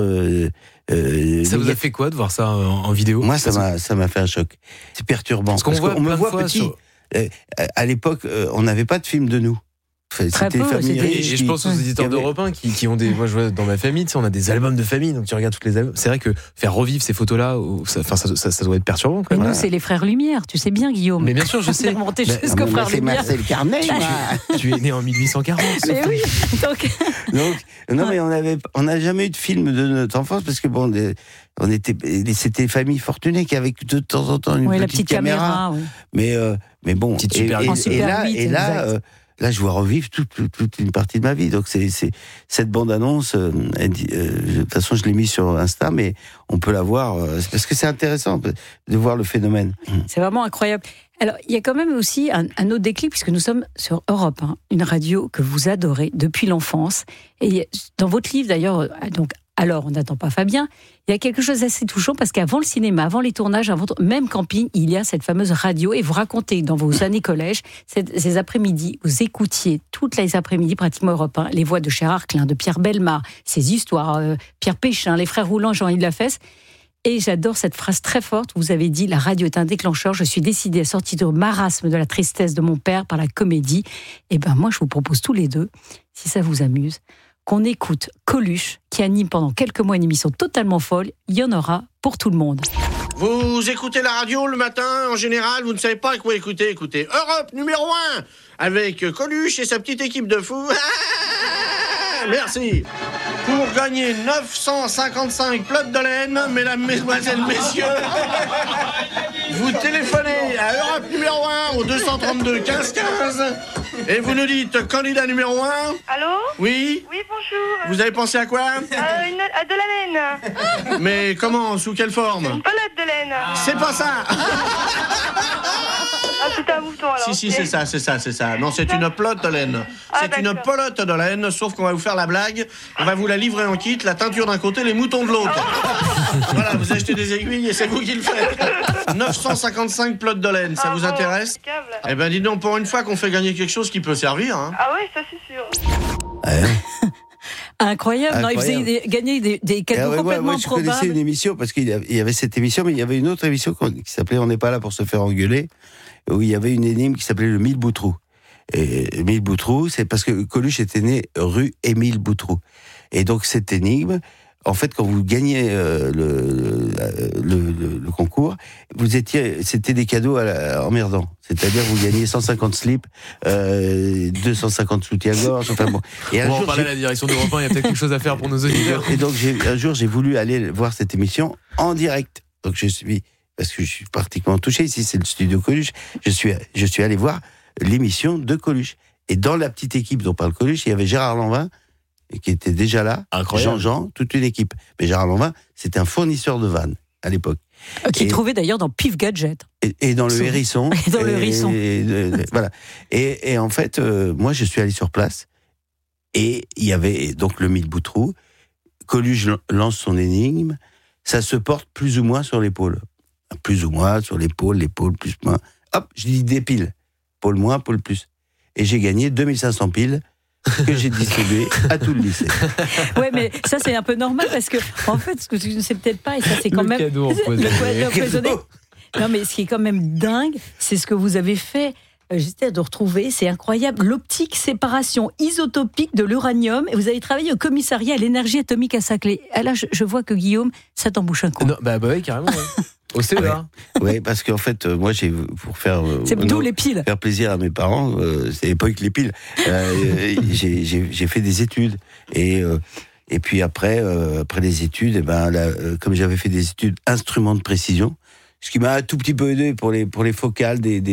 Ça vous a fait quoi de voir ça en vidéo? Moi, ça m'a fait un choc. C'est perturbant. Parce qu'on me voit petit. À l'époque, on n'avait pas de film de nous. C'était une famille riche. Et je pense aux éditeurs d'Europe 1 qui ont des. Moi, je vois dans ma famille, on a des albums de famille, donc tu regardes toutes les albums. C'est vrai que faire revivre ces photos-là, ça doit être perturbant. Mais nous, c'est les frères Lumière, tu sais bien, Guillaume. Mais bien sûr, je sais. On est remonté jusqu'aux frères Lumière. C'est Marcel Carnet. Tu es né en 1840. Mais oui. Donc, non, mais on n'a jamais eu de film de notre enfance, parce que bon, c'était famille fortunée qui avait de temps en temps une petite caméra. Mais bon, et là, là, je vois revivre toute une partie de ma vie. Donc, c'est cette bande-annonce. De toute façon, je l'ai mis sur Insta, mais on peut la voir parce que c'est intéressant de voir le phénomène. C'est vraiment incroyable. Alors, il y a quand même aussi un autre déclic, puisque nous sommes sur Europe 1, une radio que vous adorez depuis l'enfance. Et dans votre livre, d'ailleurs, donc, alors, on n'attend pas Fabien, il y a quelque chose d'assez touchant, parce qu'avant le cinéma, avant les tournages, avant même Camping, il y a cette fameuse radio, et vous racontez dans vos années collège, ces après-midi, vous écoutiez toutes les après-midi, pratiquement Europe 1, les voix de Gérard Klein, de Pierre Bellemare, ces histoires, Pierre Péchin, les frères Roulants, Jean-Yves Lafesse. Et j'adore cette phrase très forte, vous avez dit, la radio est un déclencheur, je suis décidée à sortir du marasme de la tristesse de mon père par la comédie. Et ben moi, je vous propose tous les deux, si ça vous amuse, qu'on écoute Coluche, qui anime pendant quelques mois une émission totalement folle. Il y en aura pour tout le monde. Vous écoutez la radio le matin, en général, vous ne savez pas quoi écouter. Écoutez Europe numéro 1, avec Coluche et sa petite équipe de fous. Merci. Pour gagner 955 plottes de laine, mesdames, mesdemoiselles, messieurs, vous téléphonez à Europe numéro 1 au 232 15 15 et vous nous dites candidat numéro 1. Allô? Oui? Oui, bonjour. Vous avez pensé à quoi? À de la laine. Mais comment? Sous quelle forme? Une pelote de laine. C'est pas ça. Ah, c'est un mouton alors. Si, c'est ça. Non, c'est une pelote de laine. C'est une pelote de laine, sauf qu'on va vous faire la blague. On va vous la livrer en kit, la teinture d'un côté, les moutons de l'autre. Voilà, vous achetez des aiguilles et c'est vous qui le faites. 955 pelotes de laine, ça vous intéresse? Eh ben, dis donc, pour une fois qu'on fait gagner quelque chose qui peut servir. Hein. Ah oui, ça c'est sûr. Incroyable. Non, il faisait gagner des cadeaux complètement moi, je connaissais improbables. une émission, parce qu'il y avait cette émission, mais il y avait une autre émission qui s'appelait On n'est pas là pour se faire engueuler, où il y avait une énigme qui s'appelait le Mille Boutroux. Et Mille Boutroux, c'est parce que Coluche était né rue Émile Boutroux. Et donc cette énigme, en fait, quand vous gagnez le concours, c'était des cadeaux emmerdants. C'est-à-dire, vous gagnez 150 slips, 250 soutiens-gorge, enfin bon. Et on va en parler à la direction d'Europe 1, il y a peut-être quelque chose à faire pour nos auditeurs. Et donc, un jour, j'ai voulu aller voir cette émission en direct. Donc, parce que je suis particulièrement touché, ici, c'est le studio Coluche, je suis allé voir l'émission de Coluche. Et dans la petite équipe dont parle Coluche, il y avait Gérard Lanvin, qui était déjà là, Jean-Jean, toute une équipe. Mais Gérard Lanvin, c'était un fournisseur de vannes à l'époque. Qui trouvait d'ailleurs dans Pif Gadget. Et dans le Hérisson. Et dans le Hérisson. Voilà. Et en fait, moi, je suis allé sur place, et il y avait donc le Mille Boutroux. Coluche lance son énigme, ça se porte plus ou moins sur l'épaule. Plus ou moins sur l'épaule plus ou moins. Hop, je dis des piles. Pôle moins, pôle plus. Et j'ai gagné 2500 piles que j'ai distribué à tout le lycée. Ouais, mais ça c'est un peu normal parce que en fait, ce que tu ne sais peut-être pas, et ça c'est quand même cadeau empoisonné. Non, mais ce qui est quand même dingue, c'est ce que vous avez fait. J'essaie de retrouver, c'est incroyable, l'optique séparation isotopique de l'uranium. Et vous avez travaillé au commissariat à l'énergie atomique à Saclay. Ah là, je vois que Guillaume, ça t'embouche un coup. Non, bah oui, carrément. Ouais. Au CEA. Oui, parce qu'en fait, moi, pour faire les piles. Faire plaisir à mes parents, c'est l'époque les piles. J'ai fait des études et puis après les études, comme j'avais fait des études instruments de précision, ce qui m'a un tout petit peu aidé pour les focales des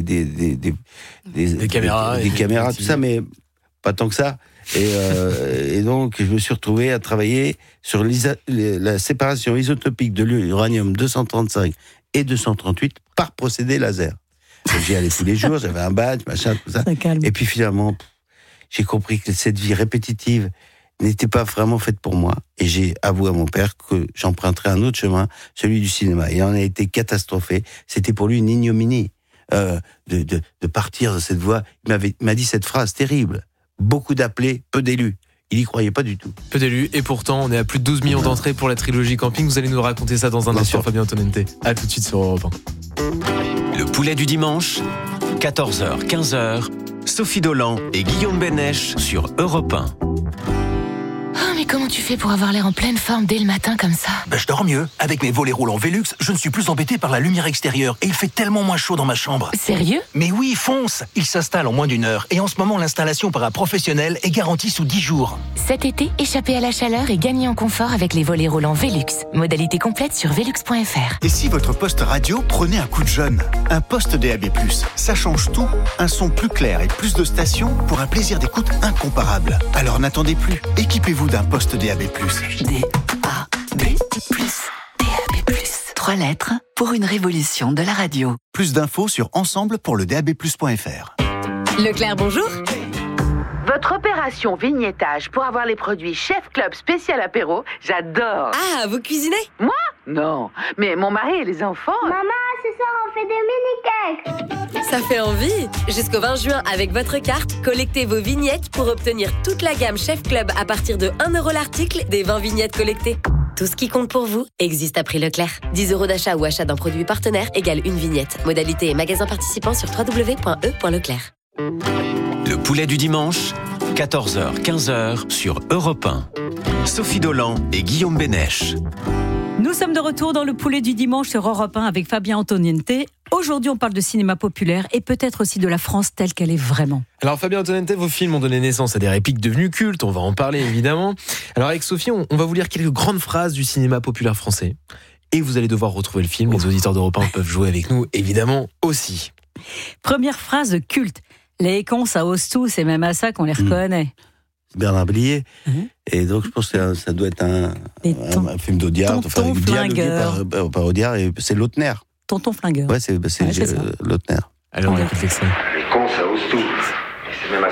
caméras, tout ça, mais pas tant que ça. Et donc, je me suis retrouvé à travailler sur la séparation isotopique de l'uranium 235 et 238 par procédé laser. Donc, j'y allais tous les jours, j'avais un badge, machin, tout ça. Et puis finalement, j'ai compris que cette vie répétitive n'était pas vraiment faite pour moi. Et j'ai avoué à mon père que j'emprunterais un autre chemin, celui du cinéma. Et il en a été catastrophé. C'était pour lui une ignominie de partir de cette voie. Il m'a dit cette phrase terrible. Beaucoup d'appelés, peu d'élus. Il n'y croyait pas du tout. Peu d'élus, et pourtant, on est à plus de 12 millions d'entrées pour la trilogie Camping. Vous allez nous raconter ça dans un instant, Fabien Antonente. A tout de suite sur Europe 1. Le poulet du dimanche, 14h, 15h, Sophie Dolan et Guillaume Bénèche sur Europe 1. Mais comment tu fais pour avoir l'air en pleine forme dès le matin comme ça? Je dors mieux. Avec mes volets roulants Velux, je ne suis plus embêté par la lumière extérieure et il fait tellement moins chaud dans ma chambre. Sérieux? Mais oui, fonce! Il s'installe en moins d'1 heure et en ce moment, l'installation par un professionnel est garantie sous 10 jours. Cet été, échappez à la chaleur et gagnez en confort avec les volets roulants Velux. Modalité complète sur velux.fr. Et si votre poste radio prenait un coup de jeune? Un poste DAB+, ça change tout. Un son plus clair et plus de stations pour un plaisir d'écoute incomparable. Alors n'attendez plus. Équipez-vous d'un poste DAB+. DAB+. 3 lettres pour une révolution de la radio. Plus d'infos sur ensemble pour le DAB+.fr. Leclerc, bonjour. Votre opération vignettage pour avoir les produits Chef Club spécial apéro, j'adore. Ah, vous cuisinez? Moi? Non, mais mon mari et les enfants... Maman, ce soir on fait des mini-cakes. Ça fait envie. Jusqu'au 20 juin, avec votre carte, collectez vos vignettes pour obtenir toute la gamme Chef Club à partir de 1 € l'article des 20 vignettes collectées. Tout ce qui compte pour vous existe à prix Leclerc. 10 € d'achat ou achat d'un produit partenaire égale une vignette. Modalité et magasin participant sur www.e.leclerc. Le poulet du dimanche, 14h, 15h sur Europe 1. Sophie Dolan et Guillaume Bénèche. Nous sommes de retour dans le poulet du dimanche sur Europe 1 avec Fabien Antonente. Aujourd'hui, on parle de cinéma populaire et peut-être aussi de la France telle qu'elle est vraiment. Alors Fabien Antonente, vos films ont donné naissance à des répliques devenues cultes, on va en parler évidemment. Alors avec Sophie, on va vous lire quelques grandes phrases du cinéma populaire français. Et vous allez devoir retrouver le film. Les auditeurs d'Europe 1 peuvent jouer avec nous, évidemment, aussi. Première phrase culte. Les cons, ça ose tout, c'est même à ça qu'on les reconnaît. Bernard Blier. Et donc, je pense que ça doit être un film d'Audiard. Tonton Flingueur. Par Audiard, et c'est Lautner. Tonton Flingueur. Ouais, c'est Lautner. Alors, on écoute l'extrait. Les cons, ça ose tout. Et c'est même à ça qu'on les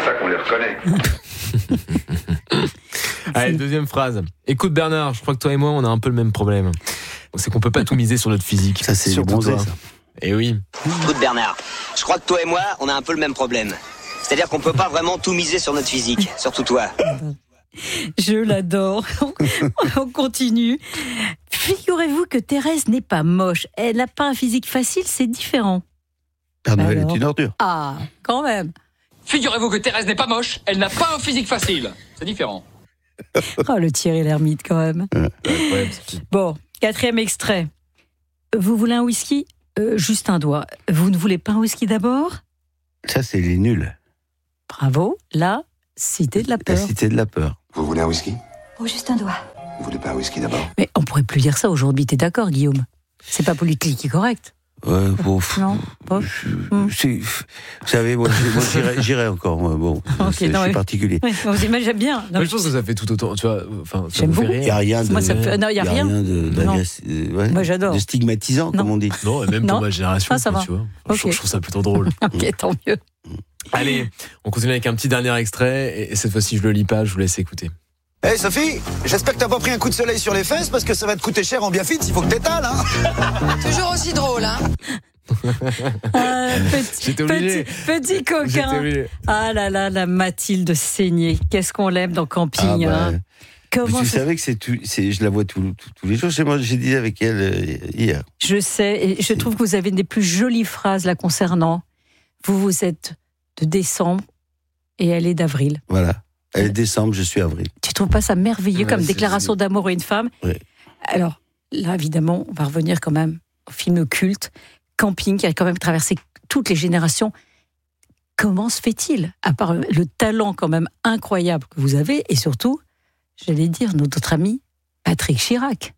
te connais. Allez, deuxième phrase. Écoute Bernard, je crois que toi et moi, on a un peu le même problème. C'est qu'on peut pas tout miser sur notre physique. Ça, c'est surtout bronzé, toi. ça. Eh oui. Écoute Bernard, je crois que toi et moi, on a un peu le même problème. C'est-à-dire qu'on peut pas vraiment tout miser sur notre physique, surtout toi. Je l'adore. On continue. Figurez-vous que Thérèse n'est pas moche. Elle n'a pas un physique facile, c'est différent. Père Noël est une ordure. Ah, quand même. Figurez-vous que Thérèse n'est pas moche, elle n'a pas un physique facile. C'est différent. Oh, le Thierry Lhermitte, quand même. Bon, 4e extrait. Vous voulez un whisky ? Juste un doigt. Vous ne voulez pas un whisky d'abord ? Ça, c'est les nuls. Bravo. La cité de la peur. La cité de la peur. Vous voulez un whisky? Oh, juste un doigt. Vous voulez pas un whisky d'abord? Mais on pourrait plus dire ça aujourd'hui, t'es d'accord, Guillaume? C'est pas politiquement correct. Ouais, bon, non, pas. Vous savez, moi j'irais encore. Moi, bon, okay, je suis particulier. Oui, j'aime bien. Je pense que ça fait tout autant. Tu vois, enfin, j'aime beaucoup. Il n'y a rien de. Moi, ça fait... Non, il y a rien moi, j'adore. De stigmatisant, comme on dit. Non, et même pour ma génération, ça va. Tu vois. Okay. Je trouve ça plutôt drôle. Ok, tant mieux. Allez, on continue avec un petit dernier extrait, et cette fois-ci, je le lis pas, je vous laisse écouter. Hey Sophie, j'espère que t'as pas pris un coup de soleil sur les fesses parce que ça va te coûter cher en bien fit, il faut que t'étales, hein. Toujours aussi drôle, hein. Petit coquin. Ah là là, la Mathilde saignée. Qu'est-ce qu'on l'aime dans Camping, hein. Comment tu savais que je la vois tous les jours. J'ai dit avec elle hier. Je sais, et je trouve que vous avez une des plus jolies phrases la concernant. Vous êtes de décembre et elle est d'avril. Voilà. Elle est décembre, je suis avril. Tu trouves pas ça merveilleux comme déclaration d'amour à une femme? Oui. Alors, là, évidemment, on va revenir quand même au film culte, Camping, qui a quand même traversé toutes les générations. Comment se fait-il? À part le talent quand même incroyable que vous avez, et surtout, j'allais dire, notre ami Patrick Chirac.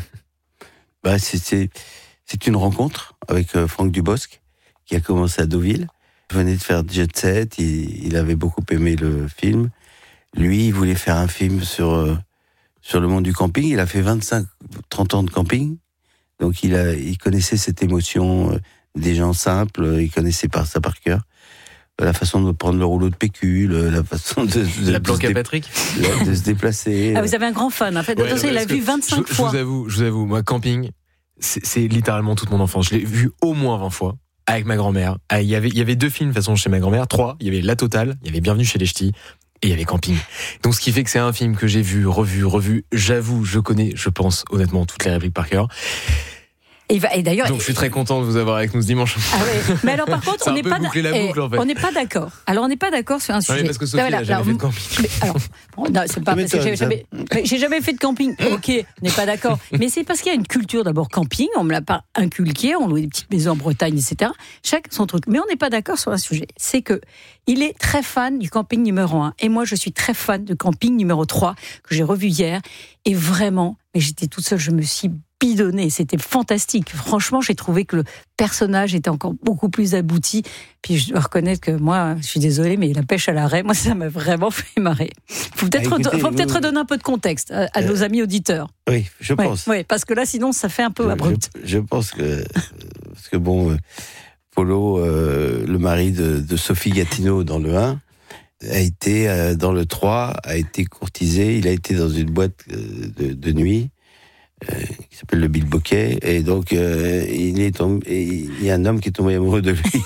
C'est une rencontre avec Franck Dubosc, qui a commencé à Deauville. Il venait de faire Jet Set, il avait beaucoup aimé le film. Lui, il voulait faire un film sur le monde du camping. Il a fait 25-30 ans de camping. Donc, il connaissait cette émotion des gens simples. Il connaissait ça par cœur. La façon de prendre le rouleau de PQ, la façon de la planque à Patrick, de se déplacer. Ah, vous avez un grand fan. En fait, attention, il a vu 25 fois. Je vous avoue, moi, Camping, c'est littéralement toute mon enfance. Je l'ai vu au moins 20 fois. Avec ma grand-mère. Il y avait 2 films de façon chez ma grand-mère, 3. Il y avait La Totale, il y avait Bienvenue chez les Ch'tis, et il y avait Camping. Donc ce qui fait que c'est un film que j'ai vu, revu. J'avoue, je connais, je pense honnêtement toutes les répliques par cœur. Et d'ailleurs, donc je suis très content de vous avoir avec nous ce dimanche. Ah ouais. Mais alors par contre, on n'est pas boucle, en fait. On n'est pas d'accord. Alors on n'est pas d'accord sur un sujet. Non, parce que Sophie n'a jamais fait de camping. Alors, non, c'est pas parce que j'ai jamais fait de camping. Ok, on n'est pas d'accord. Mais c'est parce qu'il y a une culture d'abord camping. On me l'a pas inculqué. On louait des petites maisons en Bretagne, etc. Chacun son truc. Mais on n'est pas d'accord sur un sujet. C'est que il est très fan du camping numéro 1 et moi je suis très fan de camping numéro 3 que j'ai revu hier. Et vraiment, mais j'étais toute seule, je me suis bidonné, c'était fantastique. Franchement, j'ai trouvé que le personnage était encore beaucoup plus abouti. Puis je dois reconnaître que moi, je suis désolée, mais la pêche à l'arrêt, moi, ça m'a vraiment fait marrer. Faut peut-être donner un peu de contexte à nos amis auditeurs. Oui, je pense. Oui, parce que là, sinon, ça fait un peu abrupt. Je pense que parce que bon, Polo, le mari de Sophie Gatineau dans le 1, a été dans le 3, a été courtisé. Il a été dans une boîte de nuit. Qui s'appelle le Bilboquet, et donc il y a un homme qui est tombé amoureux de lui.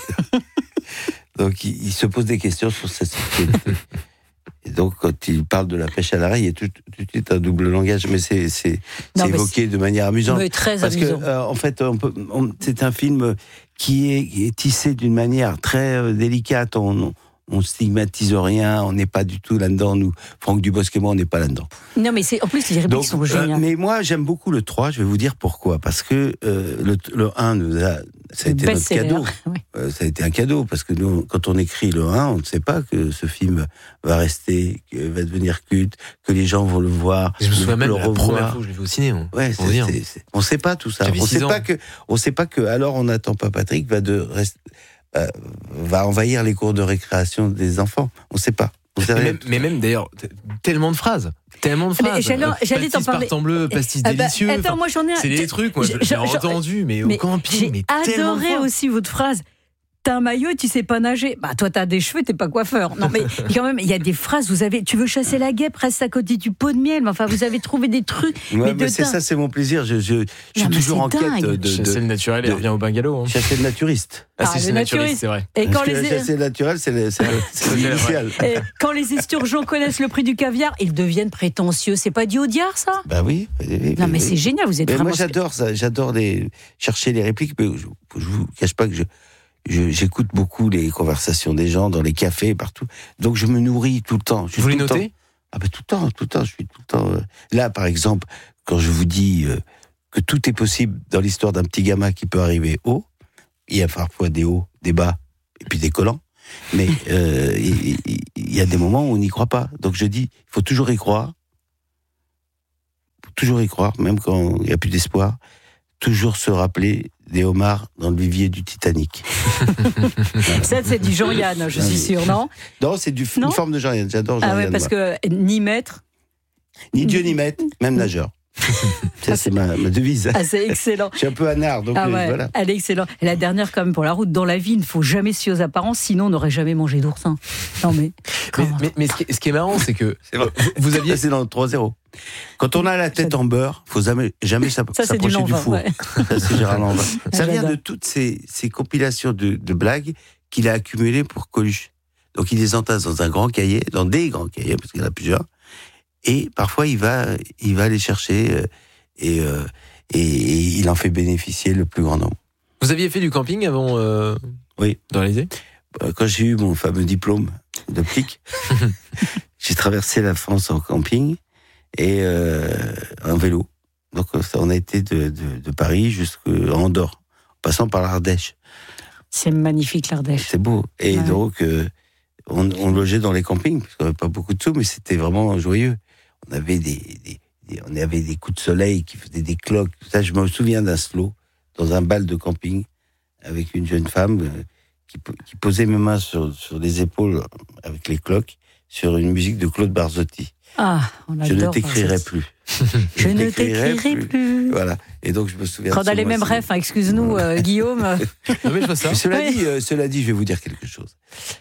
Donc il se pose des questions sur sa sexualité. Et donc quand il parle de la pêche à l'arrêt, il y a tout de suite un double langage, mais c'est évoqué de manière amusante. Mais très parce amusant. Que en fait, c'est un film qui est tissé d'une manière très délicate. On stigmatise rien, on n'est pas du tout là-dedans. Nous, Franck Dubosc et moi, on n'est pas là-dedans. Non, mais en plus, les répliques sont géniales. Mais moi, j'aime beaucoup le 3, je vais vous dire pourquoi. Parce que le 1 ça a été notre cadeau. Oui. Ça a été un cadeau, parce que nous, quand on écrit le 1, on ne sait pas que ce film va rester, va devenir culte, que les gens vont le voir. Je me souviens même de la première fois que je l'ai vu au ciné. On ne sait pas tout ça. On sait pas que alors on n'attend pas Patrick va envahir les cours de récréation des enfants. On ne sait pas. Mais même d'ailleurs, tellement de phrases. J'allais t'en parler. Partant bleu, pastis délicieux. Attends, moi j'en ai. C'est des trucs, moi j'ai entendu, mais au camping. J'ai adoré aussi votre phrase. T'as un maillot, tu sais pas nager. Bah, toi, t'as des cheveux, t'es pas coiffeur. Non, mais quand même, il y a des phrases, tu veux chasser la guêpe, reste à côté du pot de miel. Enfin, vous avez trouvé des trucs. Ouais, mais c'est ça, c'est mon plaisir. Je suis toujours en quête de chasser le naturel et revient au bungalow. Chasser le naturiste. C'est le naturiste, c'est vrai. Et quand chasser le naturel, c'est l'initial. Et quand les esturgeons connaissent le prix du caviar, ils deviennent prétentieux. C'est pas du Audiard, ça? Bah oui. Non, mais c'est génial, vous êtes vraiment... Moi, j'adore ça. J'adore chercher les répliques, mais je vous cache pas que j'écoute beaucoup les conversations des gens dans les cafés, partout. Donc je me nourris tout le temps. Vous les notez ? Tout le temps. Je suis tout le temps. Là, par exemple, quand je vous dis que tout est possible dans l'histoire d'un petit gamin qui peut arriver haut, il y a parfois des hauts, des bas, et puis des collants. Mais il y a des moments où on n'y croit pas. Donc je dis, il faut toujours y croire. Toujours y croire, même quand il n'y a plus d'espoir. Toujours se rappeler des homards dans le vivier du Titanic. Ça, c'est du Jean-Yann, je suis sûr, non? Non, c'est une forme de Jean-Yann. J'adore Jean-Yann. Ah ouais, parce que ni maître... Ni Dieu ni maître, même nageur. Ça, c'est ma devise. Ah, c'est excellent. Je suis un peu anard, donc voilà. Elle est excellente. Et la dernière, quand même, pour la route, dans la vie, il ne faut jamais se fier aux apparences, sinon on n'aurait jamais mangé d'oursin. Non, mais ce qui est marrant, c'est que vous aviez... Ça, c'est dans le 3-0. Quand on a la tête en beurre, il ne faut jamais s'approcher du four. Ouais. Ça, c'est Gérard Lanvin. Ça vient de toutes ces compilations de blagues qu'il a accumulées pour Coluche. Donc, il les entasse dans un grand cahier, dans des grands cahiers, parce qu'il y en a plusieurs. Et parfois, il va les chercher et il en fait bénéficier le plus grand nombre. Vous aviez fait du camping avant Oui. de réaliser ? Quand j'ai eu mon fameux diplôme d'optique, j'ai traversé la France en camping et en vélo. Donc, on a été de Paris jusqu'à Andorre, en passant par l'Ardèche. C'est magnifique, l'Ardèche. C'est beau. Et donc, on logeait dans les campings, parce qu'on n'avait pas beaucoup de sous, mais c'était vraiment joyeux. On avait des coups de soleil qui faisaient des cloques. Ça, je me souviens d'un slow dans un bal de camping avec une jeune femme qui posait mes mains sur les épaules avec les cloques sur une musique de Claude Barzotti. Ah, on adore. Je ne t'écrirai plus. Je ne t'écrirai plus. Voilà. Et donc je me souviens. Quand on a les mêmes rêves, excuse-nous, Guillaume. Non, mais je vois ça. Cela dit, je vais vous dire quelque chose.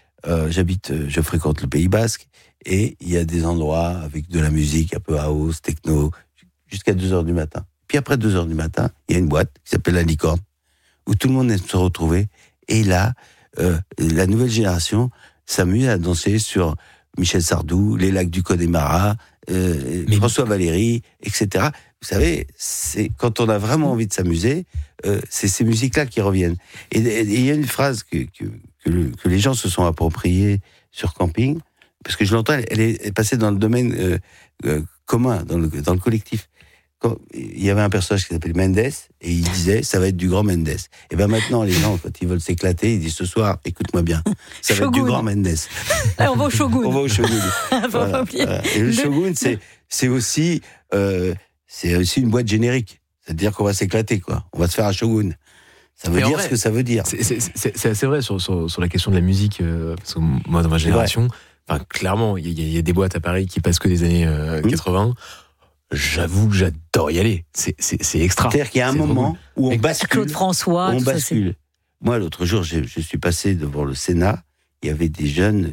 Je fréquente le Pays Basque. Et il y a des endroits avec de la musique un peu house, techno, jusqu'à 2h du matin. Puis après 2h du matin, il y a une boîte qui s'appelle La Licorne, où tout le monde aime se retrouver. Et là, la nouvelle génération s'amuse à danser sur Michel Sardou, les lacs du Connemara, François Valéry, etc. Vous savez, c'est quand on a vraiment envie de s'amuser, c'est ces musiques-là qui reviennent. Et il y a une phrase que les gens se sont appropriées sur camping, parce que je l'entends, elle est passée dans le domaine commun, dans le collectif. Quand il y avait un personnage qui s'appelait Mendes, et il disait, ça va être du grand Mendes. Et bien maintenant, les gens, quand ils veulent s'éclater, ils disent, ce soir, écoute-moi bien, ça va être du grand Mendes. On va au Shogun. On va au Shogun. Voilà. Et le Shogun, c'est aussi une boîte générique. C'est-à-dire qu'on va s'éclater, quoi. On va se faire un Shogun. Ça veut dire ce que ça veut dire. C'est assez vrai sur la question de la musique, parce que moi, dans ma génération, clairement, il y a des boîtes à Paris qui passent que des années 80. J'avoue que j'adore y aller. C'est extra. C'est-à-dire qu'il y a un moment où on bascule. Claude François. On bascule. Moi, l'autre jour, je suis passé devant le Sénat. Il y avait des jeunes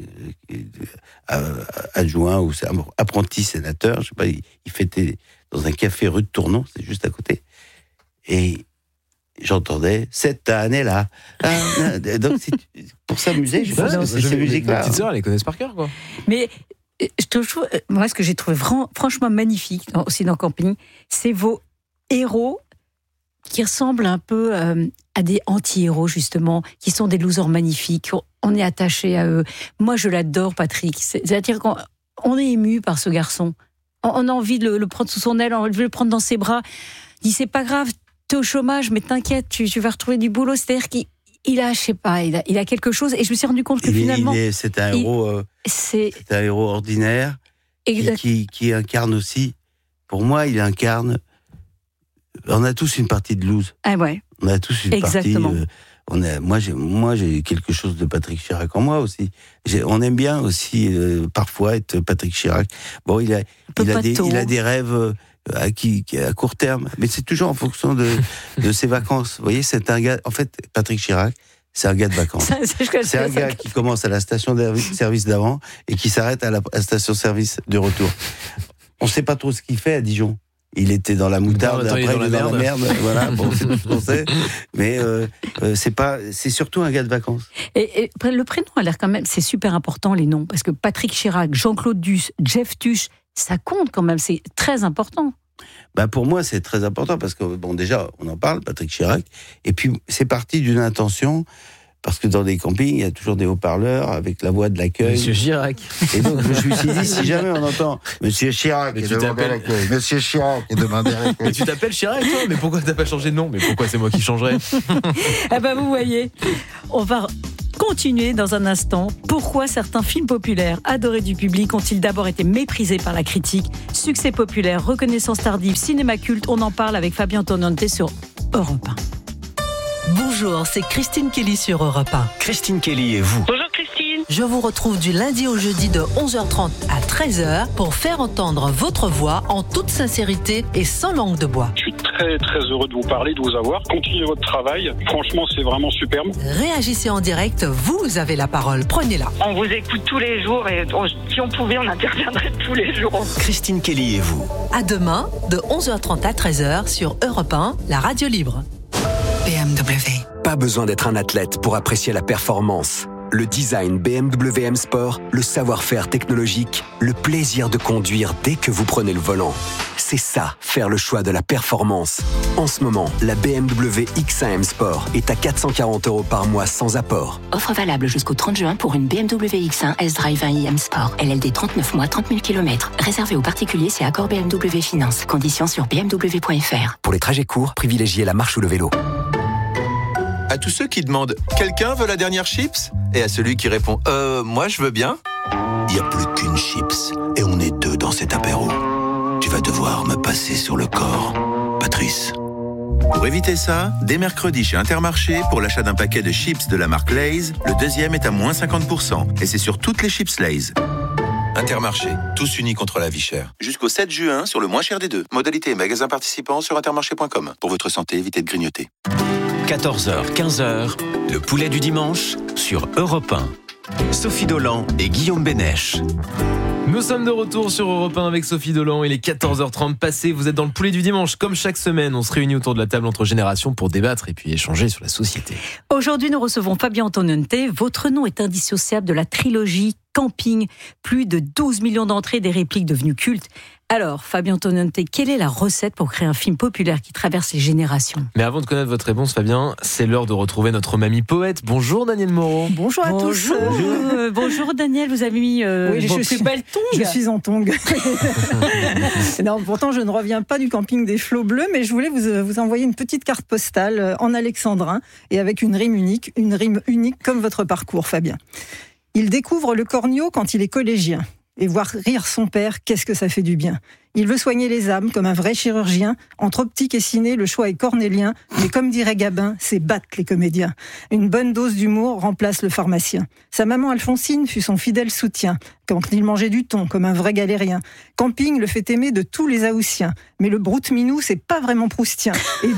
adjoints ou apprentis sénateurs. Je sais pas, ils fêtaient dans un café rue de Tournon, c'est juste à côté. Et j'entendais cette année-là. Donc, pour s'amuser, je pense que c'est ces musiques-là. Les petites sœurs, elles les connaissent par cœur, quoi. Mais moi, ce que j'ai trouvé franchement magnifique aussi dans Camping, c'est vos héros qui ressemblent un peu à des anti-héros, justement, qui sont des losers magnifiques. On est attaché à eux. Moi, je l'adore, Patrick. C'est-à-dire qu'on est ému par ce garçon. On a envie de le prendre sous son aile, on veut le prendre dans ses bras. Il dit, c'est pas grave, t'es au chômage, mais t'inquiète, tu vas retrouver du boulot. C'est-à-dire qu'il a, je sais pas, il a quelque chose. Et je me suis rendu compte que finalement... C'est un héros... C'est un héros ordinaire qui incarne aussi... Pour moi, il incarne... On a tous une partie de loose. Ah ouais. On a tous une partie... Moi, j'ai quelque chose de Patrick Chirac en moi aussi. On aime bien aussi, parfois, être Patrick Chirac. Bon, il a des rêves... à court terme, mais c'est toujours en fonction de ses vacances. Vous voyez, c'est un gars. En fait, Patrick Chirac, c'est un gars de vacances. C'est un gars qui commence à la station-service d'avant et qui s'arrête à la station-service de retour. On ne sait pas trop ce qu'il fait à Dijon. Il était dans la moutarde, après il est dans la merde. Voilà, bon, c'est tout ce qu'on sait. Mais c'est surtout un gars de vacances. Et le prénom a l'air quand même, c'est super important les noms, parce que Patrick Chirac, Jean-Claude Duss, Jeff Tuch, ça compte quand même, c'est très important. Pour moi, c'est très important parce que, déjà, on en parle, Patrick Chirac, et puis c'est parti d'une intention, parce que dans des campings, il y a toujours des haut-parleurs avec la voix de l'accueil. Monsieur Chirac. Et donc, je me suis dit, si jamais on entend Monsieur Chirac est demandé à l'accueil, Monsieur Chirac est demandé à l'accueil. Mais tu t'appelles Chirac, toi? Mais pourquoi t'as pas changé de nom? Mais pourquoi c'est moi qui changerais? Vous voyez, on va continuer dans un instant. Pourquoi certains films populaires adorés du public ont-ils d'abord été méprisés par la critique? Succès populaire, reconnaissance tardive, cinéma culte, on en parle avec Fabien Tonante sur Europe 1. Bonjour, c'est Christine Kelly sur Europe 1. Christine Kelly et vous. Bonjour Christine. Je vous retrouve du lundi au jeudi de 11h30 à 13h pour faire entendre votre voix en toute sincérité et sans langue de bois. Je suis très très heureux de vous parler, de vous avoir. Continuez votre travail. Franchement, c'est vraiment superbe. Réagissez en direct, vous avez la parole. Prenez-la. On vous écoute tous les jours et si on pouvait, on interviendrait tous les jours. Christine Kelly et vous. À demain de 11h30 à 13h sur Europe 1, la radio libre. BMW. Pas besoin d'être un athlète pour apprécier la performance. Le design BMW M Sport, le savoir-faire technologique, le plaisir de conduire dès que vous prenez le volant. C'est ça, faire le choix de la performance. En ce moment, la BMW X1 M Sport est à 440 € par mois sans apport. Offre valable jusqu'au 30 juin pour une BMW X1 S-Drive 1i M Sport. LLD 39 mois, 30 000 km. Réservé aux particuliers, c'est accord BMW Finance. Conditions sur bmw.fr. Pour les trajets courts, privilégiez la marche ou le vélo. À tous ceux qui demandent « Quelqu'un veut la dernière chips ?» et à celui qui répond « Moi, je veux bien ?» Il n'y a plus qu'une chips, et on est deux dans cet apéro. Tu vas devoir me passer sur le corps, Patrice. Pour éviter ça, dès mercredi chez Intermarché, pour l'achat d'un paquet de chips de la marque Lay's, le deuxième est à moins 50%, et c'est sur toutes les chips Lay's. Intermarché, tous unis contre la vie chère. Jusqu'au 7 juin, sur le moins cher des deux. Modalité et magasin participants sur intermarché.com. Pour votre santé, évitez de grignoter. 14h, 15h, le poulet du dimanche sur Europe 1. Sophie Dolan et Guillaume Bénèche. Nous sommes de retour sur Europe 1 avec Sophie Dolan. Il est 14h30 passé. Vous êtes dans le poulet du dimanche. Comme chaque semaine, on se réunit autour de la table entre générations pour débattre et puis échanger sur la société. Aujourd'hui, nous recevons Fabien Tonante. Votre nom est indissociable de la trilogie Camping. Plus de 12 millions d'entrées, des répliques devenues cultes. Alors, Fabien Tonante, quelle est la recette pour créer un film populaire qui traverse les générations? Mais avant de connaître votre réponse, Fabien, c'est l'heure de retrouver notre mamie poète. Bonjour Daniel Moreau. Bonjour à tous. Bonjour Daniel, vous avez mis vos plus belles tongs. Je suis en tongs. Non, pourtant, je ne reviens pas du camping des Flots Bleus, mais je voulais vous envoyer une petite carte postale en alexandrin et avec une rime unique comme votre parcours, Fabien. Il découvre le corneau quand il est collégien. Et voir rire son père, qu'est-ce que ça fait du bien. Il veut soigner les âmes comme un vrai chirurgien. Entre optique et ciné, le choix est cornélien. Mais comme dirait Gabin, c'est battre les comédiens. Une bonne dose d'humour remplace le pharmacien. Sa maman Alphonsine fut son fidèle soutien quand il mangeait du thon comme un vrai galérien. Camping le fait aimer de tous les Haussiens. Mais le broute-minou, c'est pas vraiment proustien.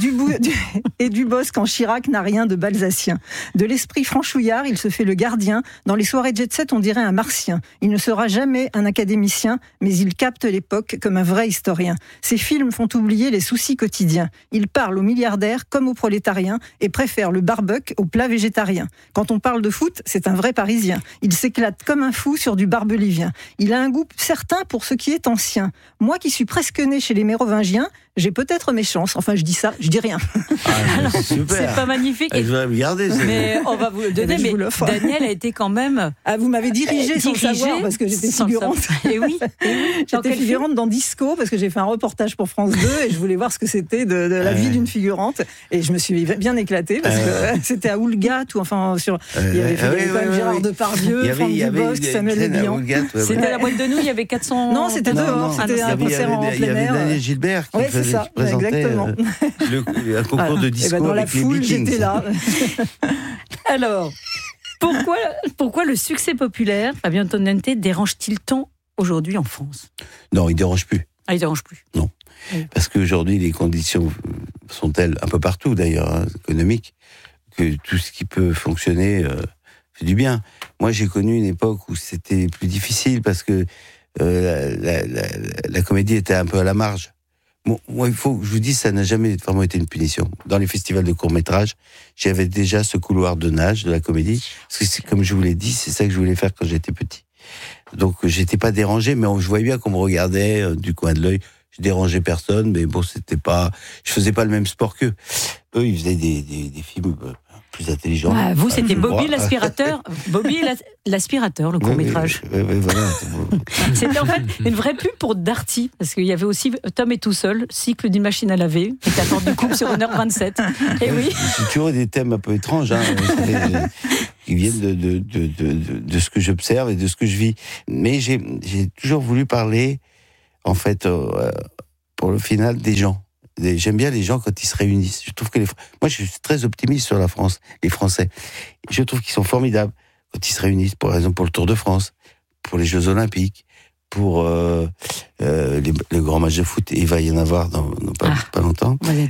Et du boss quand Chirac n'a rien de balsacien. De l'esprit franchouillard, il se fait le gardien. Dans les soirées jet-set, on dirait un martien. Il ne sera jamais un académicien, mais il capte l'époque comme un vrai historien. Ses films font oublier les soucis quotidiens. Il parle aux milliardaires comme aux prolétariens et préfère le barbecue au plat végétarien. Quand on parle de foot, c'est un vrai Parisien. Il s'éclate comme un fou sur du barbelivien. Il a un goût certain pour ce qui est ancien. Moi qui suis presque né chez les Mérovingiens, j'ai peut-être mes chances. Enfin, je dis ça, je dis rien. Alors, c'est pas magnifique. Je vais me garder. Mais on va vous le donner. Mais Daniel a été quand même. Vous m'avez dirigé sans le savoir parce que j'étais figurante. Et oui. J'étais figurante dans Disco parce que j'ai fait un reportage pour France 2 et je voulais voir ce que c'était de la vie d'une figurante. Et je me suis bien éclatée parce que c'était à Oulgat ou enfin sur. Il y avait quand même Gérard Depardieu, Franck Dubosc, Samuel Le Bihan. C'était la boîte de nuit. Il y avait 400. Non, c'était dehors. C'était un concert en plein air. Il y avait Daniel Gilbert qui faisait. Ça, exactement. Un concours de disco dans la avec foule, les Vikings. j'étais là. Alors, pourquoi le succès populaire, Fabien Tonante, dérange-t-il tant aujourd'hui en France? Non, il ne dérange plus. Ah, il ne dérange plus. Non. Parce qu'aujourd'hui, les conditions sont telles, un peu partout d'ailleurs, économiques, que tout ce qui peut fonctionner fait du bien. Moi, j'ai connu une époque où c'était plus difficile parce que la comédie était un peu à la marge. Bon, moi, il faut que je vous dise, ça n'a jamais vraiment été une punition. Dans les festivals de court-métrage, j'avais déjà ce couloir de nage de la comédie. Parce que, comme je vous l'ai dit, c'est ça que je voulais faire quand j'étais petit. Donc, j'étais pas dérangé, mais je voyais bien qu'on me regardait du coin de l'œil. Je dérangeais personne, mais bon, je faisais pas le même sport qu'eux. Eux, ils faisaient des films plus intelligents. Ah, vous, c'était Bobby l'aspirateur. Bobby l'aspirateur, le court-métrage. Oui, voilà. C'était en fait une vraie pub pour Darty, parce qu'il y avait aussi Tom est tout seul, cycle d'une machine à laver, et ta porte de coupe sur 1h27. Et oui. J'ai toujours des thèmes un peu étranges, qui viennent de ce que j'observe et de ce que je vis. Mais j'ai toujours voulu parler, en fait, pour le final, des gens. J'aime bien les gens quand ils se réunissent. Je trouve que moi, je suis très optimiste sur la France, les Français. Je trouve qu'ils sont formidables quand ils se réunissent, par exemple pour le Tour de France, pour les Jeux Olympiques, pour le grand match de foot. Il va y en avoir dans pas longtemps.